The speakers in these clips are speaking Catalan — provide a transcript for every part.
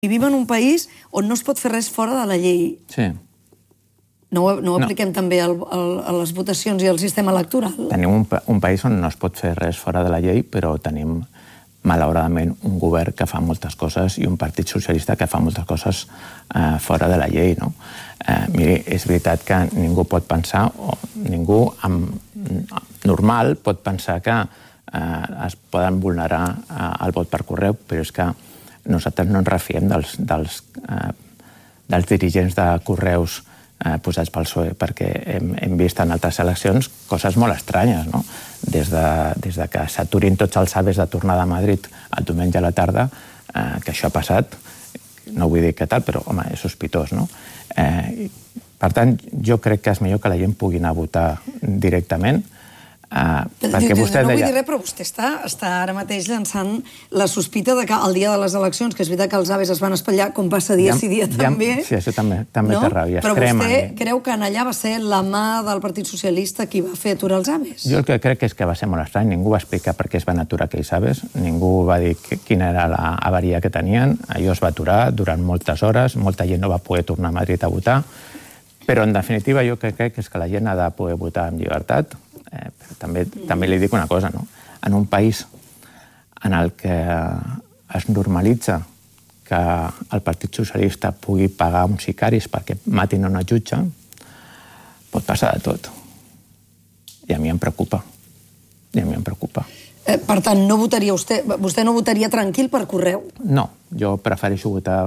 Vivim en un país on no es pot fer res fora de la llei. Sí. No ho apliquem també a les votacions i al sistema electoral? Tenim un país on no es pot fer res fora de la llei, però tenim, malauradament, un govern que fa moltes coses i un partit socialista que fa moltes coses fora de la llei. Miri, és veritat que ningú pot pensar, o ningú normal pot pensar que es poden vulnerar el vot per correu, però és que nosaltres no ens refiem dels dirigents de correus posats pel PSOE, perquè hem vist en altres eleccions coses molt estranyes, no? Des de que s'aturin tots els aves de tornada a Madrid el diumenge a la tarda, que això ha passat, no vull dir que tal, però, home, és sospitós, no? Per tant, jo crec que és millor que la gent pugui anar a votar directament, perquè vostè deia... No vull dir res, però vostè està ara mateix llançant la sospita de que el dia de les eleccions, que és veritat que els aves es van espatllar, com passa dia sí dia també... Sí, això també té raó, i es cremen. Però vostè creu que allà va ser la mà del Partit Socialista qui va fer aturar els aves? Jo el que crec és que va ser molt estrany. Ningú va explicar per què es van aturar aquells aves, ningú va dir quina era l'avaria que tenien, allò es va aturar durant moltes hores, molta gent no va poder tornar a Madrid a votar, però en definitiva jo crec que és que la gent ha de poder votar amb llibertat. Però també li dic una cosa, no? En un país en el que es normalitza que el Partit Socialista pugui pagar uns sicaris perquè matin una jutge, pot passar de tot. I a mi em preocupa. Per tant, no votaria vostè no votaria tranquil per correu? No, jo prefereixo votar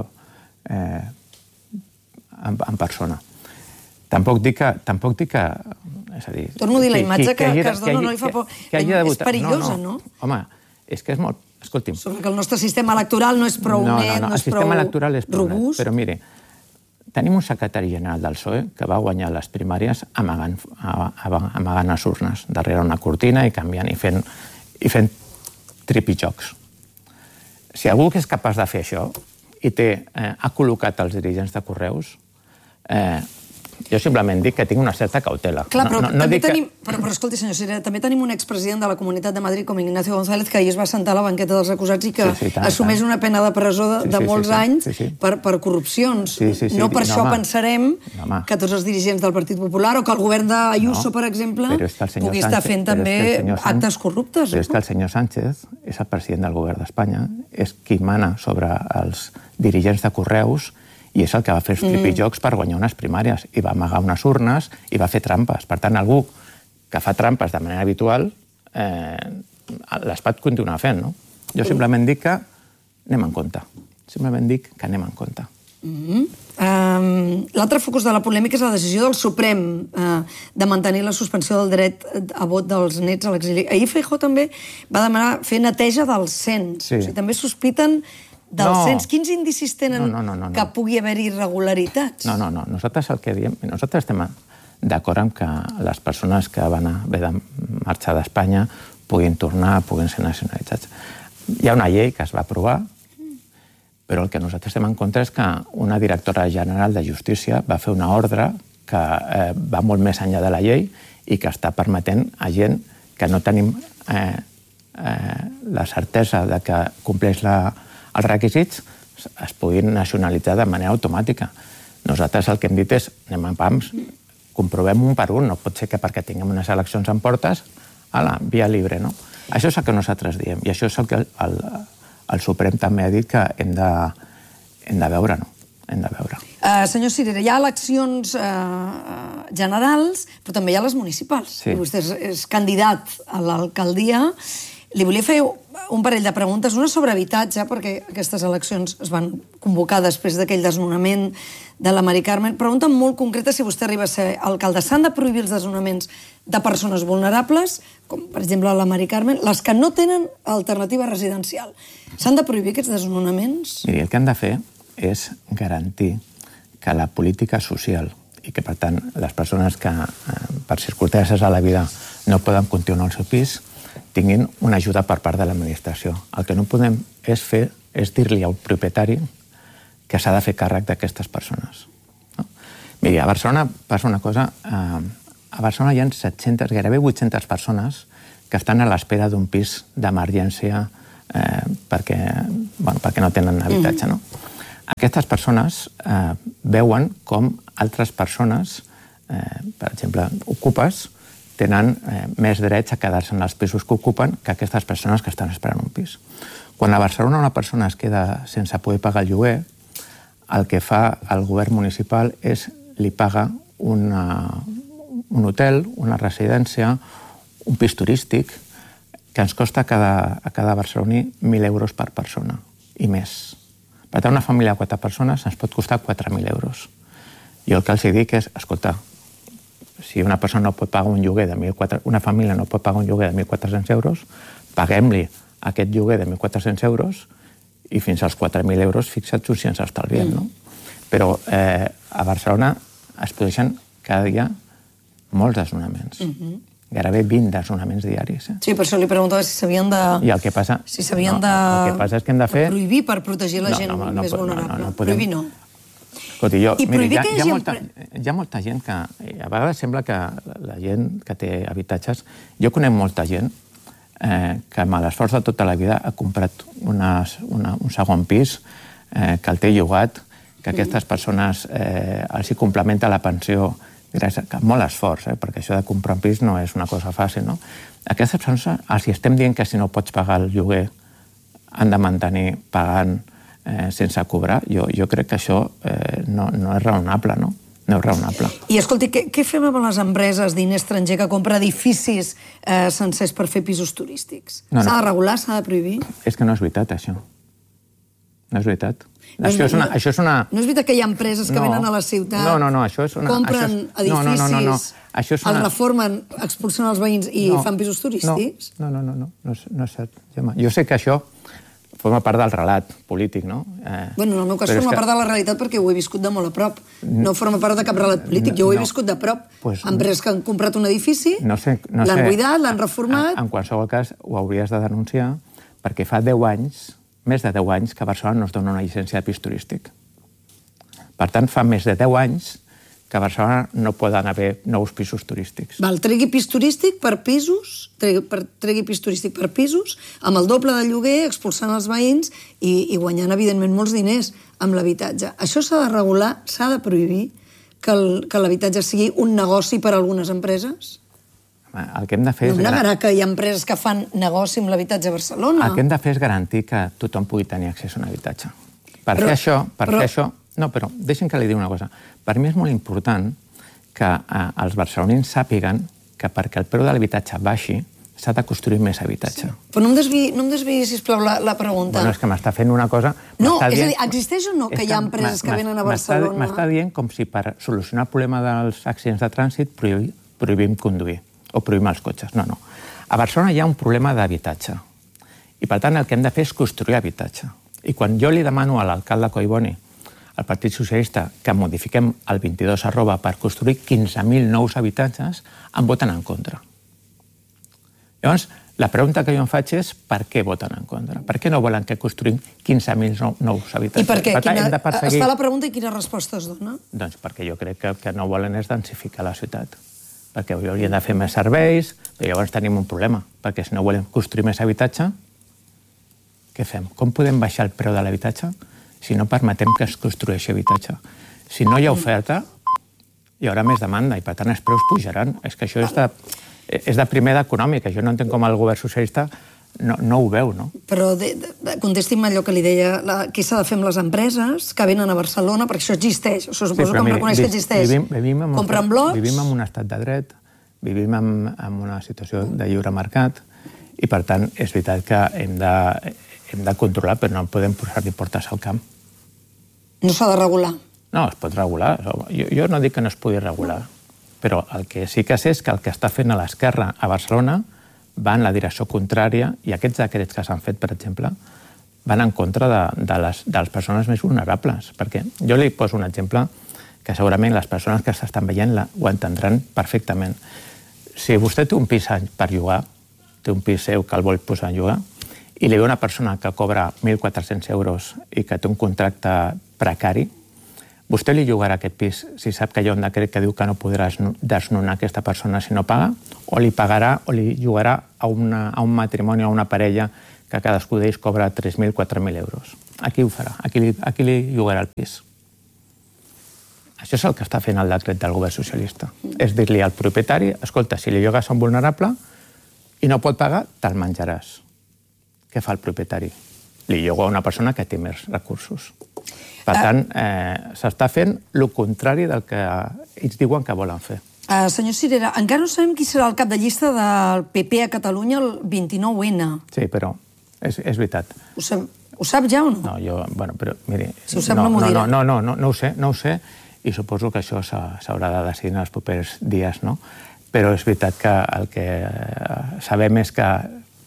en persona. Tampoc dic que... És a dir... Torno a dir, la imatge que es dona no li fa por. És perillosa, no? Home, és que és molt... Escolti'm... Sobre que el nostre sistema electoral no és prou net, no és prou robust. El sistema electoral és prou net, però miri, tenim un secretari general del PSOE que va guanyar les primàries amagant les urnes, darrere una cortina i canviant i fent tripijocs. Si algú que és capaç de fer això i ha col·locat els dirigents de correus, jo simplement dic que tinc una certa cautela. Clar, però escolti, senyor Sirera, també tenim un expresident de la Comunitat de Madrid com Ignacio González que ahir es va sentar a la banqueta dels acusats i que assumeix una pena de presó de molts anys per corrupcions. No per això pensarem que tots els dirigents del Partit Popular o que el govern d'Ayuso, per exemple, pugui estar fent també actes corruptes. Però és que el senyor Sánchez és el president del govern d'Espanya, és qui mana sobre els dirigents de correus i és el que va fer els tripijocs per guanyar unes primàries i va amagar unes urnes i va fer trampes. Per tant, algú que fa trampes de manera habitual les pot continuar fent, no? Jo simplement dic que anem en compte. L'altre focus de la polèmica és la decisió del Suprem de mantenir la suspensió del dret a vot dels nets a l'exili. Ahir Feijóo també va demanar fer neteja del cens. També sospiten del cens. Quins indicis tenen que pugui haver irregularitats? No. Nosaltres el que diem... Nosaltres estem d'acord amb que les persones que van haver de marxar d'Espanya puguin tornar, puguin ser nacionalitzats. Hi ha una llei que es va aprovar, però el que nosaltres estem en contra és que una directora general de Justícia va fer una ordre que va molt més enllà de la llei i que està permetent a gent que no tenim la certesa de que compleix els requisits es puguin nacionalitzar de manera automàtica. Nosaltres el que hem dit és, anem a pams, comprovem un per un, no pot ser que perquè tinguem unes eleccions en portes, via libre, no? Això és el que nosaltres diem, i això és el que el Suprem també ha dit que hem de veure, no? Hem de veure. Senyor Sirera, hi ha eleccions generals, però també hi ha les municipals. Vostè és candidat a l'alcaldia. Li volia fer un parell de preguntes, una sobre habitatge, perquè aquestes eleccions es van convocar després d'aquell desnonament de la Mari Carmen. Pregunta molt concreta si vostè arriba a ser alcalde. S'han de prohibir els desnonaments de persones vulnerables, com per exemple la Mari Carmen, les que no tenen alternativa residencial. S'han de prohibir aquests desnonaments? Miri, el que han de fer és garantir que la política social i que, per tant, les persones que per circumstàncies a la vida no poden continuar al seu pis tinguin una ajuda per part de l'administració. El que no podem és dir-li al propietari que s'ha de fer càrrec d'aquestes persones. Miri, a Barcelona passa una cosa... A Barcelona hi ha 700, gairebé 800 persones que estan a l'espera d'un pis d'emergència perquè no tenen habitatge, no? Aquestes persones veuen com altres persones, per exemple, ocupes, tenen més drets a quedar-se en els pisos que ocupen que aquestes persones que estan esperant un pis. Quan a Barcelona una persona es queda sense poder pagar el lloguer, el que fa el govern municipal és li paga un hotel, una residència, un pis turístic, que ens costa a cada barceloní 1.000 euros per persona i més. Per tant, una família de 4 persones ens pot costar 4.000 euros. Jo el que els dic és, escolta, si una persona no pot pagar un lloguer de 1.400, una família no pot pagar un lloguer de 1.400 euros, paguem-li aquest lloguer de 1.400 euros i fins als 4.000 euros fixats si ens estalviem, no? Però a Barcelona es produeixen cada dia molts desnonaments. Gairebé 20 desnonaments diaris. Sí, per això li preguntava si s'havien de... I el que passa... Si s'havien de... El que passa és que hem de fer... Prohibir per protegir la gent més vulnerable. Prohibir no. Escolti, mira, hi ha molta gent que... A vegades sembla que la gent que té habitatges... Jo conec molta gent que amb l'esforç de tota la vida ha comprat un segon pis, que el té llogat, que aquestes persones els hi complementa la pensió gràcies a molt esforç, perquè això de comprar un pis no és una cosa fàcil, no? Aquestes persones, els estem dient que si no pots pagar el lloguer han de mantenir pagant sense cobrar. Jo crec que això no és raonable, no? No és raonable. I escolti, què fem amb les empreses diner estranger que compra edificis sencers per fer pisos turístics? S'ha de regular, s'ha de prohibir? És que no és veritat, això. No és veritat. Això és una... No és veritat que hi ha empreses que venen a la ciutat, això és una... compren edificis, els reformen, expulsen els veïns i fan pisos turístics? No és cert, Gemma. Jo sé que això forma part del relat polític, no? Bueno, en el meu cas forma part de la realitat perquè ho he viscut de molt a prop. No forma part de cap relat polític, jo ho he viscut de prop. Empreses que han comprat un edifici, l'han buidat, l'han reformat... En qualsevol cas, ho hauries de denunciar perquè fa 10 anys, més de 10 anys, que a Barcelona no es dona una llicència de pis turístic. Per tant, fa més de 10 anys que a Barcelona no poden haver nous pisos turístics. Val, tregui pis turístic per pisos, tregui pis turístic per pisos, amb el doble de lloguer, expulsant els veïns i guanyant, evidentment, molts diners amb l'habitatge. Això s'ha de regular, s'ha de prohibir que l'habitatge sigui un negoci per a algunes empreses? El que hem de fer és... No em negarà que hi ha empreses que fan negoci amb l'habitatge a Barcelona. El que hem de fer és garantir que tothom pugui tenir accés a un habitatge. Per fer això... No, però deixin que li digui una cosa. Per mi és molt important que els barcelonins sàpiguen que perquè el preu de l'habitatge baixi s'ha de construir més habitatge. Però no em desviï, sisplau, la pregunta. Bueno, és que m'està fent una cosa... No, és a dir, existeix o no que hi ha empreses que venen a Barcelona? M'està dient com si per solucionar el problema dels accidents de trànsit prohibim conduir o prohibim els cotxes. No. A Barcelona hi ha un problema d'habitatge. I, per tant, el que hem de fer és construir habitatge. I quan jo li demano a l'alcalde Collboni, al Partit Socialista, que modifiquem el 22@ per construir 15.000 nous habitatges, em voten en contra. Llavors, la pregunta que jo em faig és per què voten en contra? Per què no volen que construïm 15.000 nous habitatges? I per què? Es fa la pregunta i quina resposta es dona? Doncs perquè jo crec que no volen és densificar la ciutat. Perquè haurien de fer més serveis, però llavors tenim un problema, perquè si no volem construir més habitatge, què fem? Com podem baixar el preu de l'habitatge si no permetem que es construeixi habitatge? Si no hi ha oferta, hi haurà més demanda i, per tant, els preus pujaran. És que això és de primer d'econòmica. Jo no entenc com el govern socialista no ho veu, no? Però contesti'm allò que li deia, què s'ha de fer amb les empreses que venen a Barcelona, perquè això existeix, això suposo que em reconeix que existeix. Compren blocs... Vivim en un estat de dret, vivim en una situació de lliure mercat, i per tant és veritat que hem de controlar, però no podem posar-li portes al camp. No s'ha de regular? No, es pot regular. Jo no dic que no es pugui regular, però el que sí que sé és que el que està fent a l'esquerra a Barcelona va en la direcció contrària i aquests decrets que s'han fet, per exemple, van en contra de les persones més vulnerables. Perquè jo li poso un exemple que segurament les persones que s'estan veient ho entendran perfectament. Si vostè té un pis per llogar, té un pis seu que el vol posar en llogar, i li ve una persona que cobra 1.400 euros i que té un contracte precari, vostè li llogarà aquest pis si sap que hi ha un decret que diu que no podrà desnonar aquesta persona si no paga, o li pagarà o li llogarà a un matrimoni o a una parella que cadascú d'ells cobra 3.000, 4.000 euros. a qui ho farà? A qui li llogarà el pis? Això és el que està fent el decret del govern socialista. És dir-li al propietari, escolta, si li llogues a un vulnerable i no pot pagar, te'l menjaràs. Què fa el propietari? Li lloga a una persona que té més recursos. Per tant, s'està fent el contrari del que ells diuen que volen fer. Senyor Cirera, encara no sabem qui serà el cap de llista del PP a Catalunya el 29N. Sí, però és veritat. Ho sap ja o no? No, jo, bueno, però miri... Si ho sap no m'ho dirà. No ho sé, i suposo que això s'haurà de decidir en els propers dies, no? Però és veritat que el que sabem és que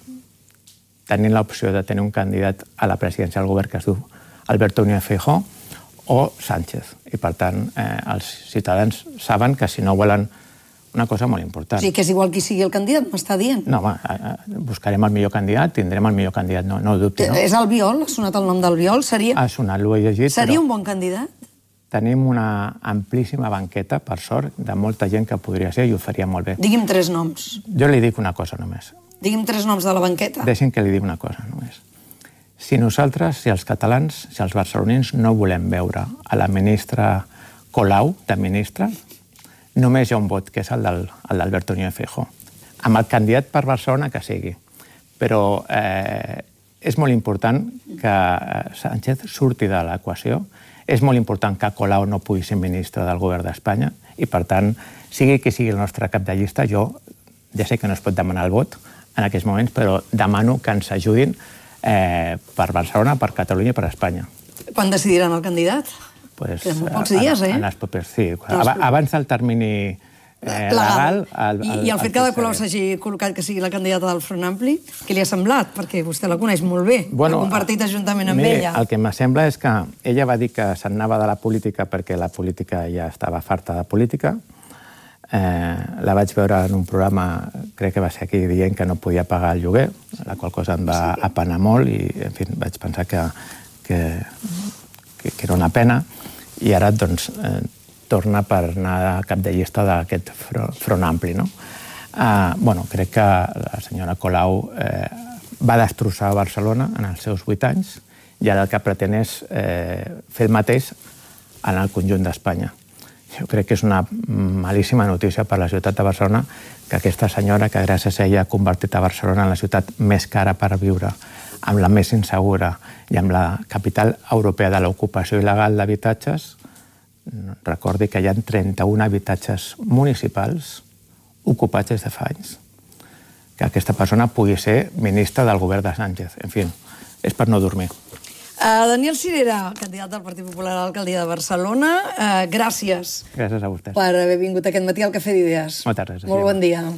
tenint l'opció de tenir un candidat a la presidència del govern que es diu Alberto Núñez Feijóo o Sánchez. I, per tant, els ciutadans saben que si no volen una cosa molt important. O sigui, que és igual qui sigui el candidat, m'està dient? No, buscarem el millor candidat, tindrem el millor candidat, no ho dubti. És Albiol? Ha sonat el nom d'Albiol? Ha sonat, l'ho he llegit, però... Seria un bon candidat? Tenim una amplíssima banqueta, per sort, de molta gent que podria ser i ho faria molt bé. Digui'm 3 noms. Jo li dic una cosa només. Digui'm 3 noms de la banqueta. Deixi'm que li digui una cosa només. Si nosaltres, si els catalans, si els barcelonins no volem veure a la ministra Colau, de ministra, només hi ha un vot, que és el d'Alberto Núñez Feijóo. Amb el candidat per Barcelona que sigui. Però és molt important que Sánchez surti de l'equació. És molt important que Colau no pugui ser ministre del govern d'Espanya i, per tant, sigui qui sigui el nostre cap de llista, jo ja sé que no es pot demanar el vot en aquests moments, però demano que ens ajudin per Barcelona, per Catalunya i per Espanya. Quan decidiran el candidat? Queden pocs dies, eh? En els propers, sí. Abans del termini legal... I el fet que de Colau s'hagi col·locat que sigui la candidata del Front Ampli, què li ha semblat? Perquè vostè la coneix molt bé. Ha compartit ajuntament amb ella. El que me sembla és que ella va dir que se'n anava de la política perquè la política ja estava farta de política. La vaig veure en un programa, crec que va ser aquí, dient que no podia pagar el lloguer, la qual cosa em va apenar molt i, en fi, vaig pensar que era una pena. I ara, doncs, torna per anar a cap de llista d'aquest Front Ampli, no? Crec que la senyora Colau va destrossar Barcelona en els seus 8 anys i ara el que pretén és fer el mateix en el conjunt d'Espanya. Jo crec que és una malíssima notícia per a la ciutat de Barcelona que aquesta senyora, que gràcies a ella ha convertit a Barcelona en la ciutat més cara per viure, amb la més insegura i amb la capital europea de l'ocupació il·legal d'habitatges, recordi que hi ha 31 habitatges municipals ocupats des de fa anys. Que aquesta persona pugui ser ministra del govern de Sánchez. En fi, és per no dormir. Daniel Cirera, candidat del Partit Popular a l'alcaldia de Barcelona, gràcies. Gràcies a vostès. Per haver vingut aquest matí al Cafè d'Idees. Moltes gràcies. Molt bon dia.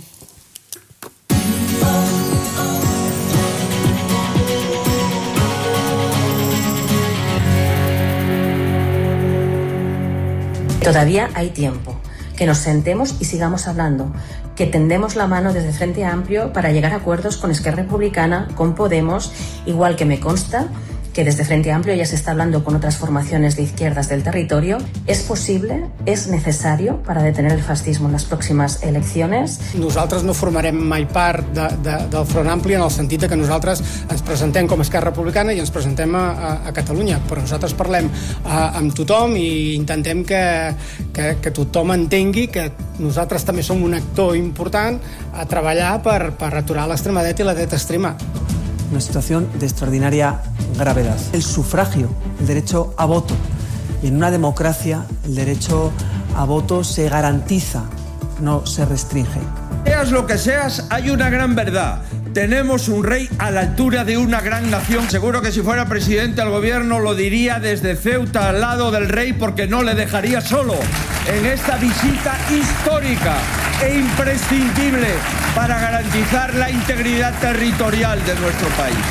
Todavía hay tiempo. Que nos sentemos y sigamos hablando. Que tendemos la mano desde Frente Amplio para llegar a acuerdos con Esquerra Republicana, con Podemos, igual que me consta que desde Frente Amplio ya se está hablando con otras formaciones de izquierdas del territorio. Es posible, es necesario para detener el fascismo en las próximas elecciones. Nosaltres no formarem mai part del Front Ampli en el sentit que nosaltres ens presentem com a Esquerra Republicana i ens presentem a Catalunya, però nosaltres parlem amb tothom i intentem que tothom entengui que nosaltres també som un actor important a treballar per aturar l'extrema dreta i la dreta extrema. Una situación de extraordinaria gravedad. El sufragio, el derecho a voto. Y en una democracia el derecho a voto se garantiza, no se restringe. Seas lo que seas, hay una gran verdad. Tenemos un rey a la altura de una gran nación. Seguro que si fuera presidente del gobierno lo diría desde Ceuta al lado del rey porque no le dejaría solo en esta visita histórica e imprescindible para garantizar la integridad territorial de nuestro país.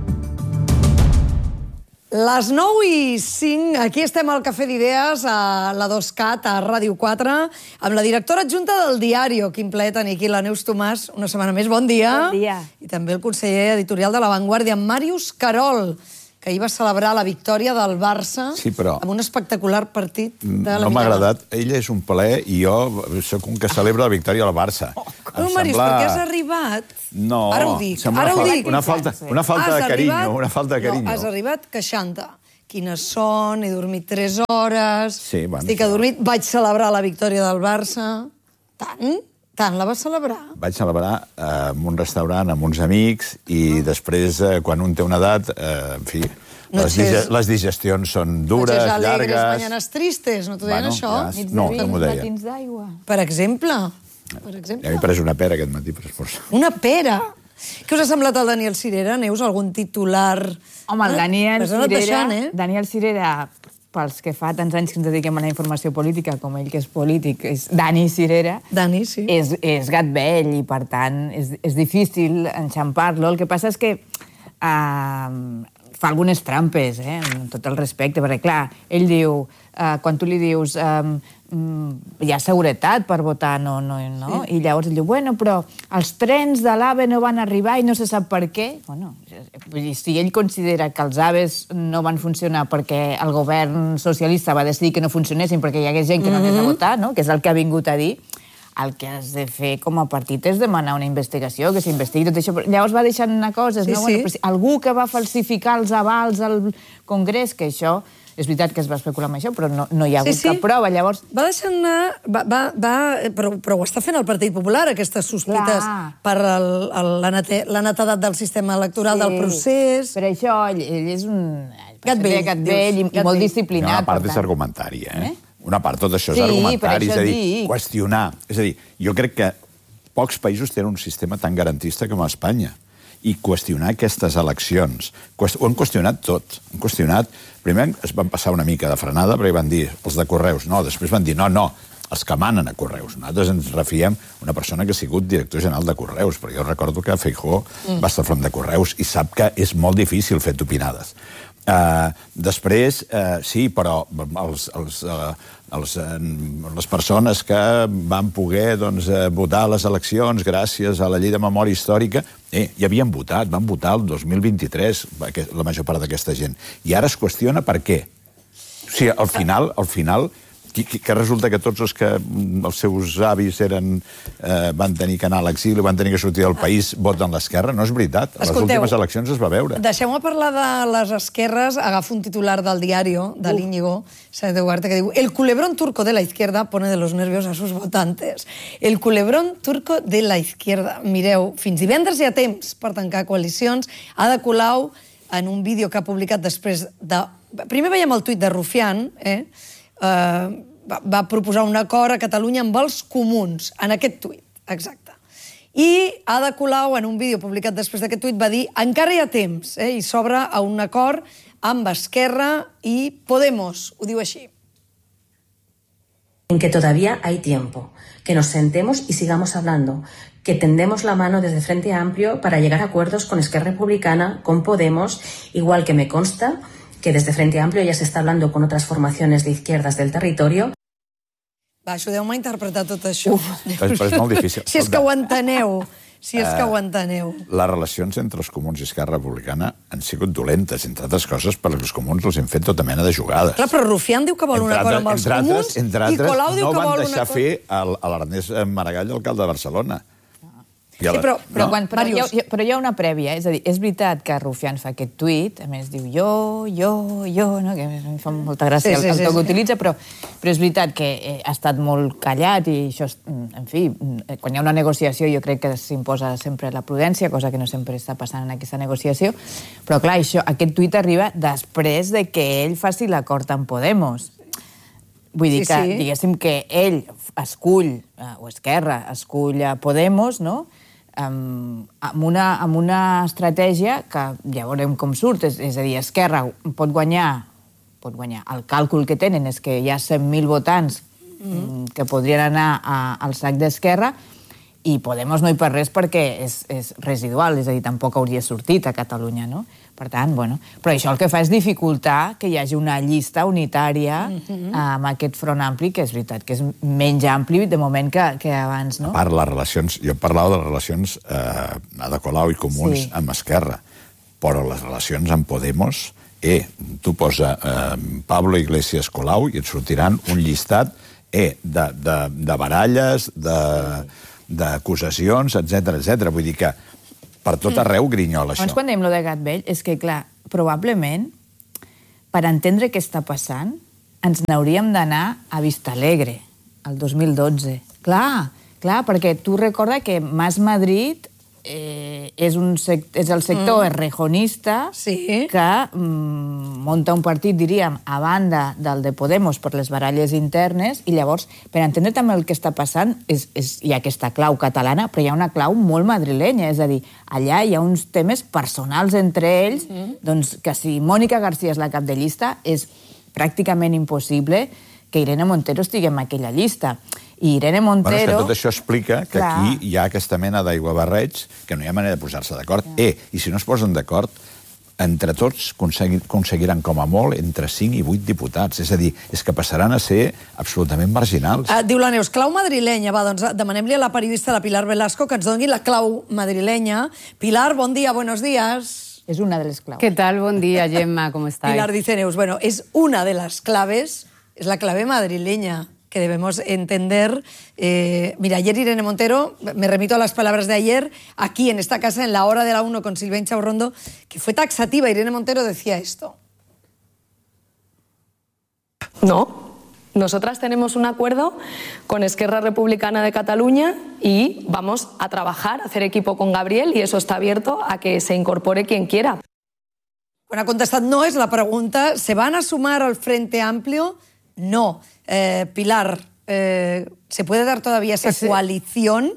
Les 9:05, aquí estem al Cafè d'Idees, a la 2CAT, a Ràdio 4, amb la directora adjunta del Diario, Quim Pleten, i aquí la Neus Tomàs, una setmana més. Bon dia. Bon dia. I també el conseller editorial de La Vanguardia, Màrius Carol, que ahir va celebrar la victòria del Barça amb un espectacular partit de la No m'ha agradat. Ella és un plaer i jo sóc un que celebra la victòria del Barça. No, Màrius, perquè has arribat... No, ara ho dic. Una falta de carinyo. Una falta de carinyo. No, has arribat queixant-te. Quines són, he dormit 3 hores, estic adormit, vaig celebrar la victòria del Barça. Tant la vas celebrar? Vaig celebrar en un restaurant amb uns amics i després, quan un té una edat, en fi, les digestions són dures, llargues... Noches alegres, mañanes tristes, no t'ho deien això? No, no m'ho deia. Matins d'aigua. Per exemple. Ja m'he pres una pera aquest matí per esforçar. Una pera? Què us ha semblat el Daniel Sirera? Neus, algun titular... Home, el Daniel Sirera, pels que fa tants anys que ens dediquem a la informació política, com ell que és polític, és Dani Sirera. Dani, sí. És gat vell i, per tant, és difícil enxampar-lo. El que passa és que fa algunes trampes, amb tot el respecte, perquè, clar, ell diu, quan tu li dius hi ha seguretat per votar, no? I llavors ell diu, bueno, però els trens de l'AVE no van arribar i no se sap per què. Bueno, si ell considera que els AVEs no van funcionar perquè el govern socialista va decidir que no funcionessin perquè hi hagués gent que no anés a votar, que és el que ha vingut a dir, el que has de fer com a partit és demanar una investigació, que s'investigui tot això. Llavors va deixant anar coses, no? Bueno, algú que va falsificar els avals al Congrés, que això... És veritat que es va especular amb això, però no hi ha hagut cap prova, llavors... Va deixant anar... Però ho està fent el Partit Popular, aquestes sospites per la netedat del sistema electoral, del procés... Per això ell és un... Gat vell i molt disciplinat. Una part és argumentari, Una part, tot això és argumentari, és a dir, qüestionar. És a dir, jo crec que pocs països tenen un sistema tan garantista com a Espanya. I qüestionar aquestes eleccions. Ho han qüestionat tot. Han qüestionat... Primer es van passar una mica de frenada perquè van dir els de Correus. No, després van dir no, els que manen a Correus. Nosaltres ens refiem una persona que ha sigut director general de Correus, perquè jo recordo que Feijóo va estar front de Correus i sap que és molt difícil fer tupinades. Després, sí, però les persones que van poder votar a les eleccions gràcies a la llei de memòria històrica, ja havien votat, van votar el 2023, la major part d'aquesta gent. I ara es qüestiona per què. O sigui, al final, que resulta que tots els que els seus avis van tenir que anar a l'exili, van tenir que sortir del país, voten l'esquerra? No és veritat. A les últimes eleccions es va veure. Deixeu-me parlar de les esquerres. Agafo un titular del Diario, de l'Íñigo Sáenz de Ugarte, que diu: el culebrón turco de la izquierda pone de los nervios a sus votantes. El culebrón turco de la izquierda. Mireu, fins divendres hi ha temps per tancar coalicions. Ada Colau, en un vídeo que ha publicat després de... Primer veiem el tuit de Rufián, va proposar un acord a Catalunya amb els comuns, en aquest tuit, exacte. I Ada Colau, en un vídeo publicat després d'aquest tuit, va dir encara hi ha temps, i s'obre a un acord amb Esquerra i Podemos, ho diu així. En que todavía hay tiempo, que nos sentemos y sigamos hablando, que tendemos la mano desde Frente Amplio para llegar a acuerdos con Esquerra Republicana, con Podemos, igual que me consta que desde Frente Amplio ya se está hablando con otras formaciones de izquierdas del territorio. Va, ajudeu-me a interpretar tot això. Però és molt difícil. Si és que ho enteneu. Les relacions entre els comuns i Esquerra Republicana han sigut dolentes, entre altres coses, perquè els comuns els han fet tota mena de jugades. Clar, però Rufián diu que vol un acord amb els comuns i Colau diu que vol un acord... No van deixar fer l'Ernest Maragall, alcalde de Barcelona. Sí, però hi ha una prèvia, és a dir, és veritat que Rufián fa aquest tuit, a més diu jo, que a mi fa molta gràcia el to que utilitza, però és veritat que ha estat molt callat i això, en fi, quan hi ha una negociació jo crec que s'imposa sempre la prudència, cosa que no sempre està passant en aquesta negociació, però clar, aquest tuit arriba després de que ell faci l'acord amb Podemos. Vull dir que, diguéssim que ell escull, o Esquerra escull Podemos, no?, amb una estratègia que ja veurem com surt, és a dir, Esquerra pot guanyar, el càlcul que tenen és que hi ha 100.000 votants que podrien anar al sac d'Esquerra i Podemos no hi per res perquè és residual, és a dir, tampoc hauria sortit a Catalunya, no? Per tant, bueno, però això el que fa és dificultar que hi hagi una llista unitària amb aquest front ampli, que és veritat, que és menys ampli de moment que abans, no? A part, les relacions, jo parlava de les relacions Ada Colau i Comuns amb Esquerra, però les relacions amb Podemos tu posa Pablo Iglesias Colau i et sortiran un llistat de baralles, d'acusacions, etc. Vull dir que per tot arreu grinyola, això. Abans, quan dèiem lo de gat vell, és que, clar, probablement, per entendre què està passant, ens n'hauríem d'anar a Vistalegre, el 2012. Clar, perquè tu recorda que Mas Madrid és el sector errejonista que munta un partit, diríem, a banda del de Podemos per les baralles internes, i llavors, per entendre també el que està passant, hi ha aquesta clau catalana, però hi ha una clau molt madrilenya, és a dir, allà hi ha uns temes personals entre ells, doncs que si Mònica García és la cap de llista, és pràcticament impossible que Irene Montero estigui en aquella llista. I Irene Montero... Bueno, és que tot això explica que aquí hi ha aquesta mena d'aiguabarreig que no hi ha manera de posar-se d'acord. I si no es posen d'acord, entre tots aconseguiran com a molt entre 5 i 8 diputats. És a dir, és que passaran a ser absolutament marginals. Diu la Neus, clau madrilenya. Va, doncs demanem-li a la periodista, la Pilar Velasco, que ens doni la clau madrilenya. Pilar, bon dia, buenos días. Es una de las claves. ¿Qué tal? Buen día, Gemma, ¿cómo estáis? Pilar dice Neus, bueno, es una de las claves, es la clave madrileña que debemos entender. Mira, ayer Irene Montero, me remito a las palabras de ayer, aquí en esta casa, en la hora de la 1 con Silvén Chaurrondo, que fue taxativa. Irene Montero decía esto. No. Nosotras tenemos un acuerdo con Esquerra Republicana de Cataluña y vamos a trabajar, a hacer equipo con Gabriel, y eso está abierto a que se incorpore quien quiera. Bueno, ha contestat no, és la pregunta. ¿Se van a sumar al Frente Amplio? No. Pilar, ¿se puede dar todavía esa coalición?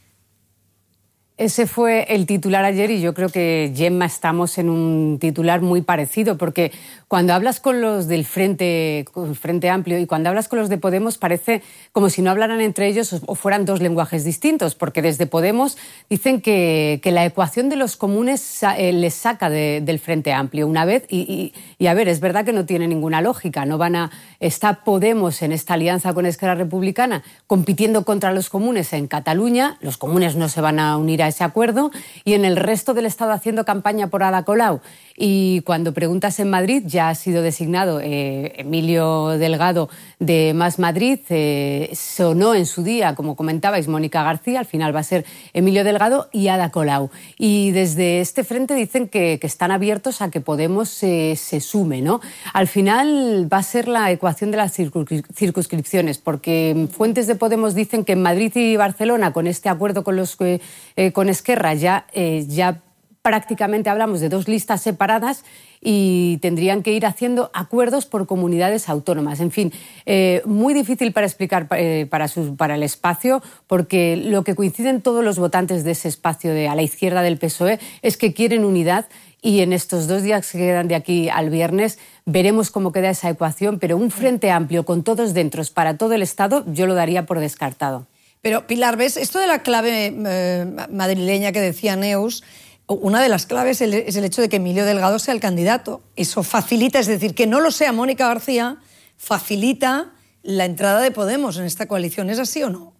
Ese fue el titular ayer y yo creo que, Gemma, estamos en un titular muy parecido, porque cuando hablas con los del Frente Amplio y cuando hablas con los de Podemos parece como si no hablaran entre ellos o fueran dos lenguajes distintos, porque desde Podemos dicen que la ecuación de los comunes les saca del Frente Amplio una vez y a ver, es verdad que no tiene ninguna lógica, está Podemos en esta alianza con Esquerra Republicana compitiendo contra los comunes en Cataluña, los comunes no se van a unir a ese acuerdo, y en el resto del Estado haciendo campaña por Ada Colau. Y cuando preguntas en Madrid, ya ha sido designado Emilio Delgado de Más Madrid, sonó en su día, como comentabais, Mónica García, al final va a ser Emilio Delgado y Ada Colau. Y desde este frente dicen que están abiertos a que Podemos se sume, ¿no? Al final va a ser la ecuación de las circunscripciones, porque fuentes de Podemos dicen que en Madrid y Barcelona, con este acuerdo con Esquerra, ya prácticamente hablamos de dos listas separadas y tendrían que ir haciendo acuerdos por comunidades autónomas. En fin, muy difícil para explicar para el espacio, porque lo que coinciden todos los votantes de ese espacio a la izquierda del PSOE es que quieren unidad, y en estos 2 días que quedan de aquí al viernes veremos cómo queda esa ecuación, pero un Frente Amplio con todos dentro para todo el Estado yo lo daría por descartado. Pero, Pilar, ¿ves? Esto de la clave madrileña que decía Neus, una de las claves es el hecho de que Emilio Delgado sea el candidato. Eso facilita, es decir, que no lo sea Mónica García, facilita la entrada de Podemos en esta coalición. ¿Es así o no?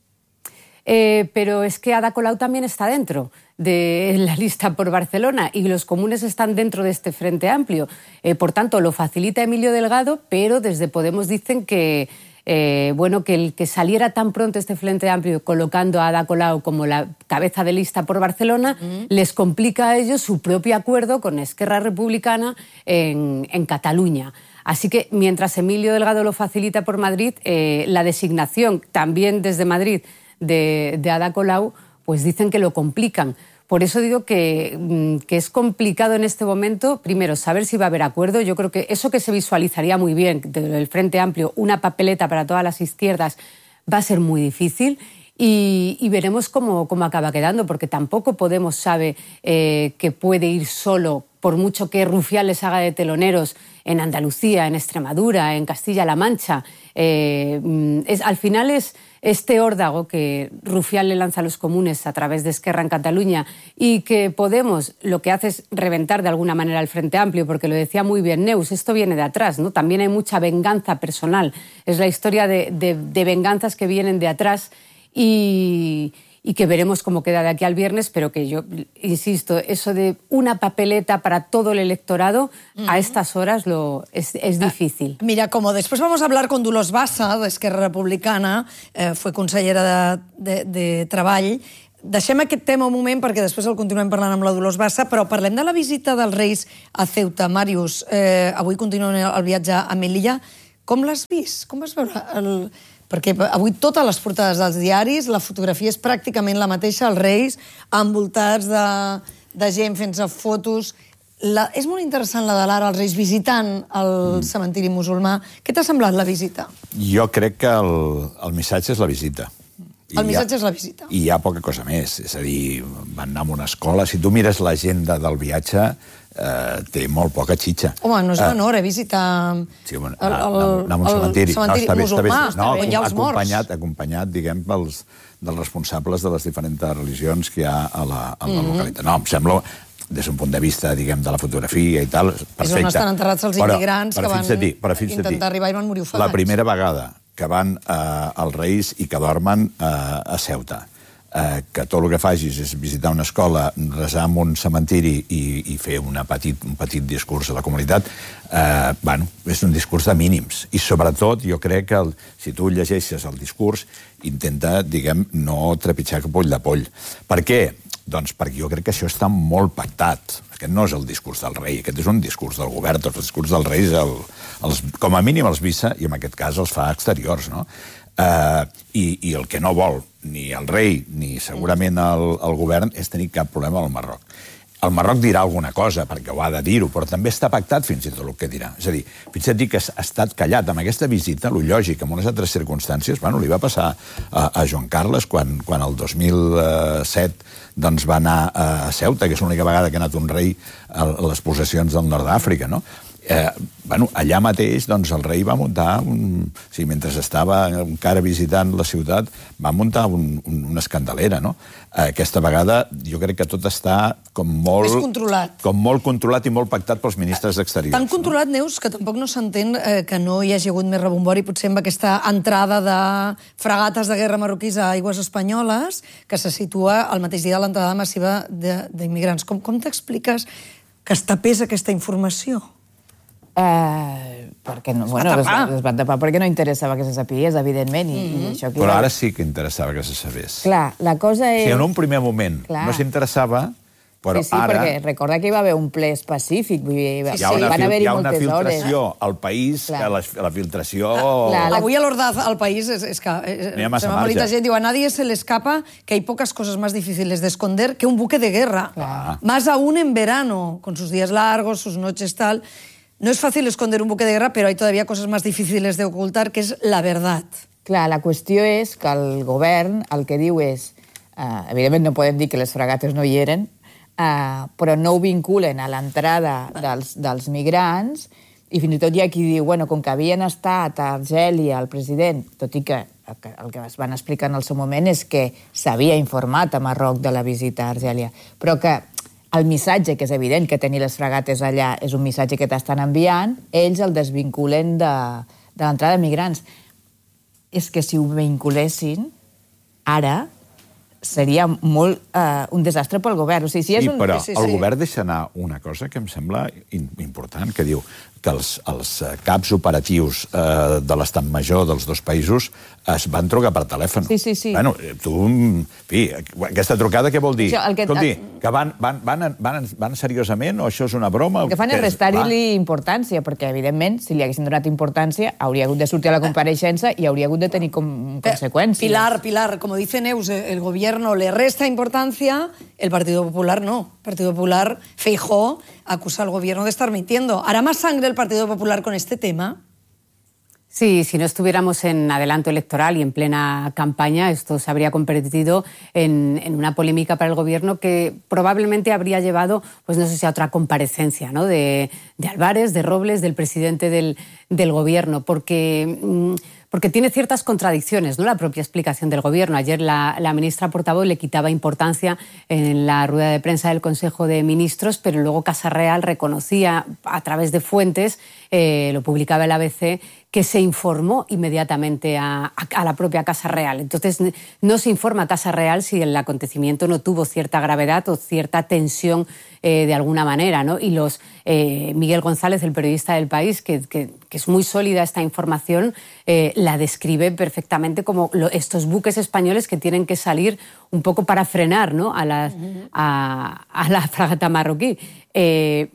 Pero es que Ada Colau también está dentro de la lista por Barcelona y los comunes están dentro de este Frente Amplio. Por tanto, lo facilita Emilio Delgado, pero desde Podemos dicen que el que saliera tan pronto este Frente Amplio colocando a Ada Colau como la cabeza de lista por Barcelona les complica a ellos su propio acuerdo con Esquerra Republicana en Cataluña. Así que mientras Emilio Delgado lo facilita por Madrid, la designación también desde Madrid de Ada Colau, pues dicen que lo complican. Por eso digo que es complicado en este momento, primero, saber si va a haber acuerdo. Yo creo que eso que se visualizaría muy bien del Frente Amplio, una papeleta para todas las izquierdas, va a ser muy difícil. Y veremos cómo acaba quedando, porque tampoco Podemos sabe que puede ir solo, por mucho que Rufián haga de teloneros en Andalucía, en Extremadura, en Castilla-La Mancha. Al final es este órdago que Rufián le lanza a los comunes a través de Esquerra en Cataluña, y que Podemos lo que hace es reventar de alguna manera el Frente Amplio, porque lo decía muy bien Neus, esto viene de atrás, ¿no? También hay mucha venganza personal. Es la historia de venganzas que vienen de atrás. Y y que veremos cómo queda de aquí al viernes, pero que yo, insisto, eso de una papeleta para todo el electorado a estas horas es difícil. Mira, como después vamos a hablar con Dolors Bassa, de Esquerra Republicana, fue consellera de Treball. Deixem aquest tema un moment perquè després el continuem parlant amb la Dolors Bassa, però parlem de la visita dels Reis a Ceuta. Màrius, avui continuen el viatge a Melilla. Com l'has vist? Com vas veure Perquè avui totes les portades dels diaris, la fotografia és pràcticament la mateixa, els Reis envoltats de gent fent-se fotos. És molt interessant la de Lara, els Reis visitant el cementiri musulmà. Què t'ha semblat la visita? Jo crec que el missatge és la visita. El missatge és la visita. I hi ha poca cosa més. És a dir, van anar a una escola. Si tu mires l'agenda del viatge, té molt poca xitxa. Home, no és menor, visitar anar a un cementiri musulmà, on hi ha els morts. Acompanyat, diguem, dels responsables de les diferents religions que hi ha a la localitat. No, em sembla, des d'un punt de vista, diguem, de la fotografia i tal, perfecte. És on estan enterrats els immigrants que van intentar arribar i van morir ofegats. La primera vegada que van als Reis i que dormen a Ceuta, que tot el que facis és visitar una escola, resar en un cementiri i fer un petit discurs a la comunitat, és un discurs de mínims. I sobretot, jo crec que si tu llegeixes el discurs, intenta, diguem, no trepitjar cap ull de poll. Per què? Doncs perquè jo crec que això està molt pactat. Aquest no és el discurs del rei, aquest és un discurs del govern. Tots els discurs del rei, com a mínim els vissa, i en aquest cas els fa exteriors, no? I el que no vol ni el rei ni segurament el govern és tenir cap problema al Marroc. El Marroc dirà alguna cosa, perquè ho ha de dir-ho, però també està pactat fins i tot el que dirà. És a dir, fins i tot dir que ha estat callat. Amb aquesta visita, el lògic, en unes altres circumstàncies, li va passar a Joan Carles quan el 2007 va anar a Ceuta, que és l'única vegada que ha anat un rei a les possessions del nord d'Àfrica, no? Allà mateix el rei va muntar, mentre estava encara visitant la ciutat, va muntar una escandalera, no? Aquesta vegada jo crec que tot està com molt controlat i molt pactat pels ministres exteriors. Tan controlat, Neus, que tampoc no s'entén que no hi hagi hagut més rebombori, potser amb aquesta entrada de fragates de guerra marroquís a aigües espanyoles, que se situa al mateix dia de l'entrada massiva d'immigrants. Com t'expliques que es tapés aquesta informació? Perquè es van tapar perquè no interessava que se sapigués, evidentment. Però ara sí que interessava que se sabés. Clar, la cosa és... Si en un primer moment no s'interessava, però ara... Sí, perquè recorda que hi va haver un ple específic, hi ha una filtració al país, que la filtració... Avui a l'Ordaz, al país, és que... Hi ha massa marge. Diu, a nadie se le escapa que hay pocas cosas más difíciles de esconder que un buque de guerra. Más aún en verano, con sus días largos, sus noches tal... No es fácil esconder un buque de guerra, pero hay todavía cosas más difíciles de ocultar, que es la verdad. Clar, la qüestió és que el govern el que diu és... Evidentment no podem dir que les fragates no hi eren, però no ho vinculen a l'entrada dels migrants, i fins i tot hi ha qui diu, bueno, com que havien estat a Argèlia el president, tot i que el que es van explicar en el seu moment és que s'havia informat a Marroc de la visita a Argèlia, però que el missatge, que és evident que tenir les fragates allà és un missatge que t'estan enviant, ells el desvinculen de l'entrada de migrants. És que si ho vinculessin, ara seria molt un desastre pel govern. Sí, però el govern deixa anar una cosa que em sembla important, que diu que els caps operatius de l'estat major dels dos països es van trucar per telèfon. Sí. Bueno, tu, en fi, aquesta trucada què vol dir? Escolti, que van seriosament o això és una broma? El que fan és restar-li importància, perquè, evidentment, si li haguessin donat importància, hauria hagut de sortir a la compareixença i hauria hagut de tenir conseqüències. Pilar, como dice Neus, el gobierno le resta importancia, el Partido Popular no. El Partido Popular, Feijóo, acusa al gobierno de estar mintiendo. ¿Hará más sangre el Partido Popular con este tema? Sí, si no estuviéramos en adelanto electoral y en plena campaña, esto se habría convertido en una polémica para el gobierno que probablemente habría llevado, pues no sé si a otra comparecencia, ¿no? De Álvarez, de Robles, del presidente del gobierno, porque porque tiene ciertas contradicciones, ¿no?, la propia explicación del Gobierno. Ayer la ministra portavoz le quitaba importancia en la rueda de prensa del Consejo de Ministros, pero luego Casa Real reconocía a través de fuentes, lo publicaba el ABC, que se informó inmediatamente a la propia Casa Real. Entonces, no se informa a Casa Real si el acontecimiento no tuvo cierta gravedad o cierta tensión de alguna manera, ¿no? Y Miguel González, el periodista del País, que es muy sólida esta información, la describe perfectamente como estos buques españoles que tienen que salir un poco para frenar, ¿no?, a la fragata marroquí. En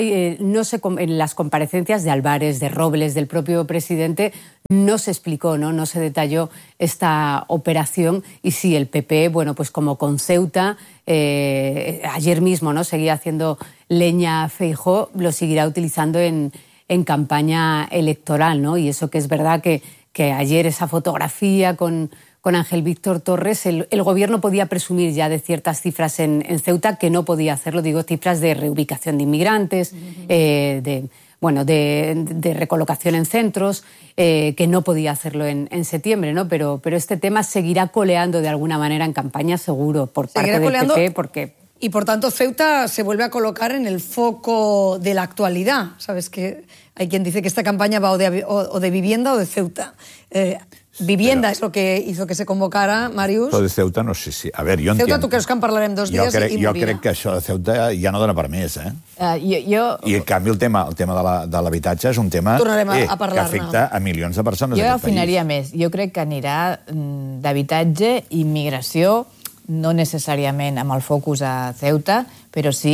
las comparecencias de Álvarez, de Robles, del propio presidente, no se explicó, no se detalló esta operación. Y sí, el PP, bueno, pues como con Ceuta, ayer mismo, ¿no?, seguía haciendo leña a Feijóo, lo seguirá utilizando en campaña electoral, ¿no? Y eso que es verdad que ayer esa fotografía con Ángel Víctor Torres, el Gobierno podía presumir ya de ciertas cifras en Ceuta que no podía hacerlo, digo, cifras de reubicación de inmigrantes, de recolocación en centros, que no podía hacerlo en septiembre, ¿no? Pero este tema seguirá coleando de alguna manera en campaña, seguro, por parte del PP, porque... Y por tanto Ceuta se vuelve a colocar en el foco de la actualidad. Sabes que hay quien dice que esta campaña va o de vivienda o de Ceuta. Vivienda es lo que hizo que se convocara, Màrius. Però de Ceuta no sé si... A veure, jo entenc... Ceuta, tu creus que en parlarem 2 dies i morirà? Jo crec que això de Ceuta ja no dona per més, eh? I en canvi el tema de l'habitatge és un tema que afecta a milions de persones d'aquest país. Jo afinaria més. Jo crec que anirà d'habitatge i migració, no necessàriament amb el focus a Ceuta, però sí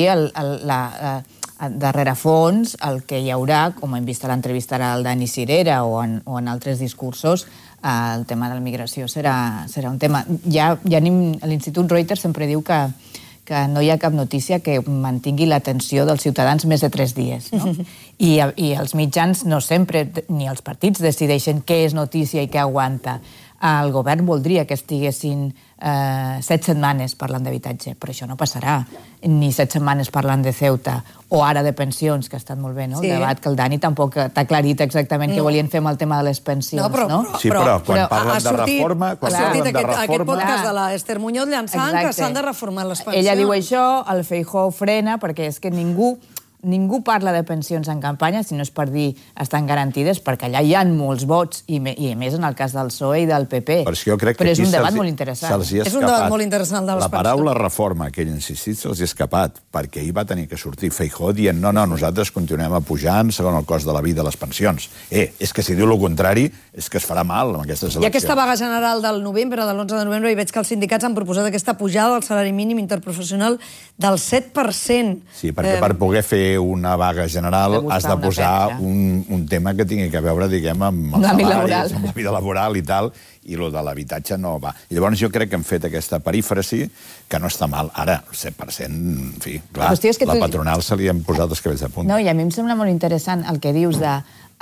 darrere fons el que hi haurà, com hem vist a l'entrevista al Dani Cirera o en altres discursos, el tema de la migració serà un tema. L'Institut Reuters sempre diu que no hi ha cap notícia que mantingui l'atenció dels ciutadans més de 3 dies. No? I els mitjans no sempre, ni els partits, decideixen què és notícia i què aguanta. El govern voldria que estiguessin 7 setmanes parlant d'habitatge, però això no passarà. Ni 7 setmanes parlant de Ceuta, o ara de pensions, que ha estat molt bé, no? El debat que el Dani tampoc t'ha aclarit exactament què volien fer amb el tema de les pensions, no? Sí, però quan parlen de reforma... Ha sortit aquest podcast de l'Ester Muñoz llançant que s'han de reformar les pensions. Ella diu això, el Feijóo frena, perquè és que ningú parla de pensions en campanya, si no és per dir estan garantides, perquè allà hi ha molts vots, i a més en el cas del PSOE i del PP. Però és un debat molt interessant. És un debat molt interessant de les pensions. La paraula reforma que ell ha insistit se'ls ha escapat, perquè ell va tenir que sortir Feijóo dient no, nosaltres continuem apujant segons el cost de la vida les pensions. És que si diu el contrari, és que es farà mal amb aquestes eleccions. I aquesta vaga general del novembre, de l'11 de novembre, i veig que els sindicats han proposat aquesta pujada del salari mínim interprofessional del 7%. Sí, perquè per poder fer una vaga general has de posar un tema que tingui que veure, diguem, amb els salaris, amb la vida laboral i tal, i el de l'habitatge no va. I llavors jo crec que hem fet aquesta perífrasi que no està mal. Ara, 7%, en fi, clar, la patronal se li han posat els cabells de punta. No, i a mi em sembla molt interessant el que dius de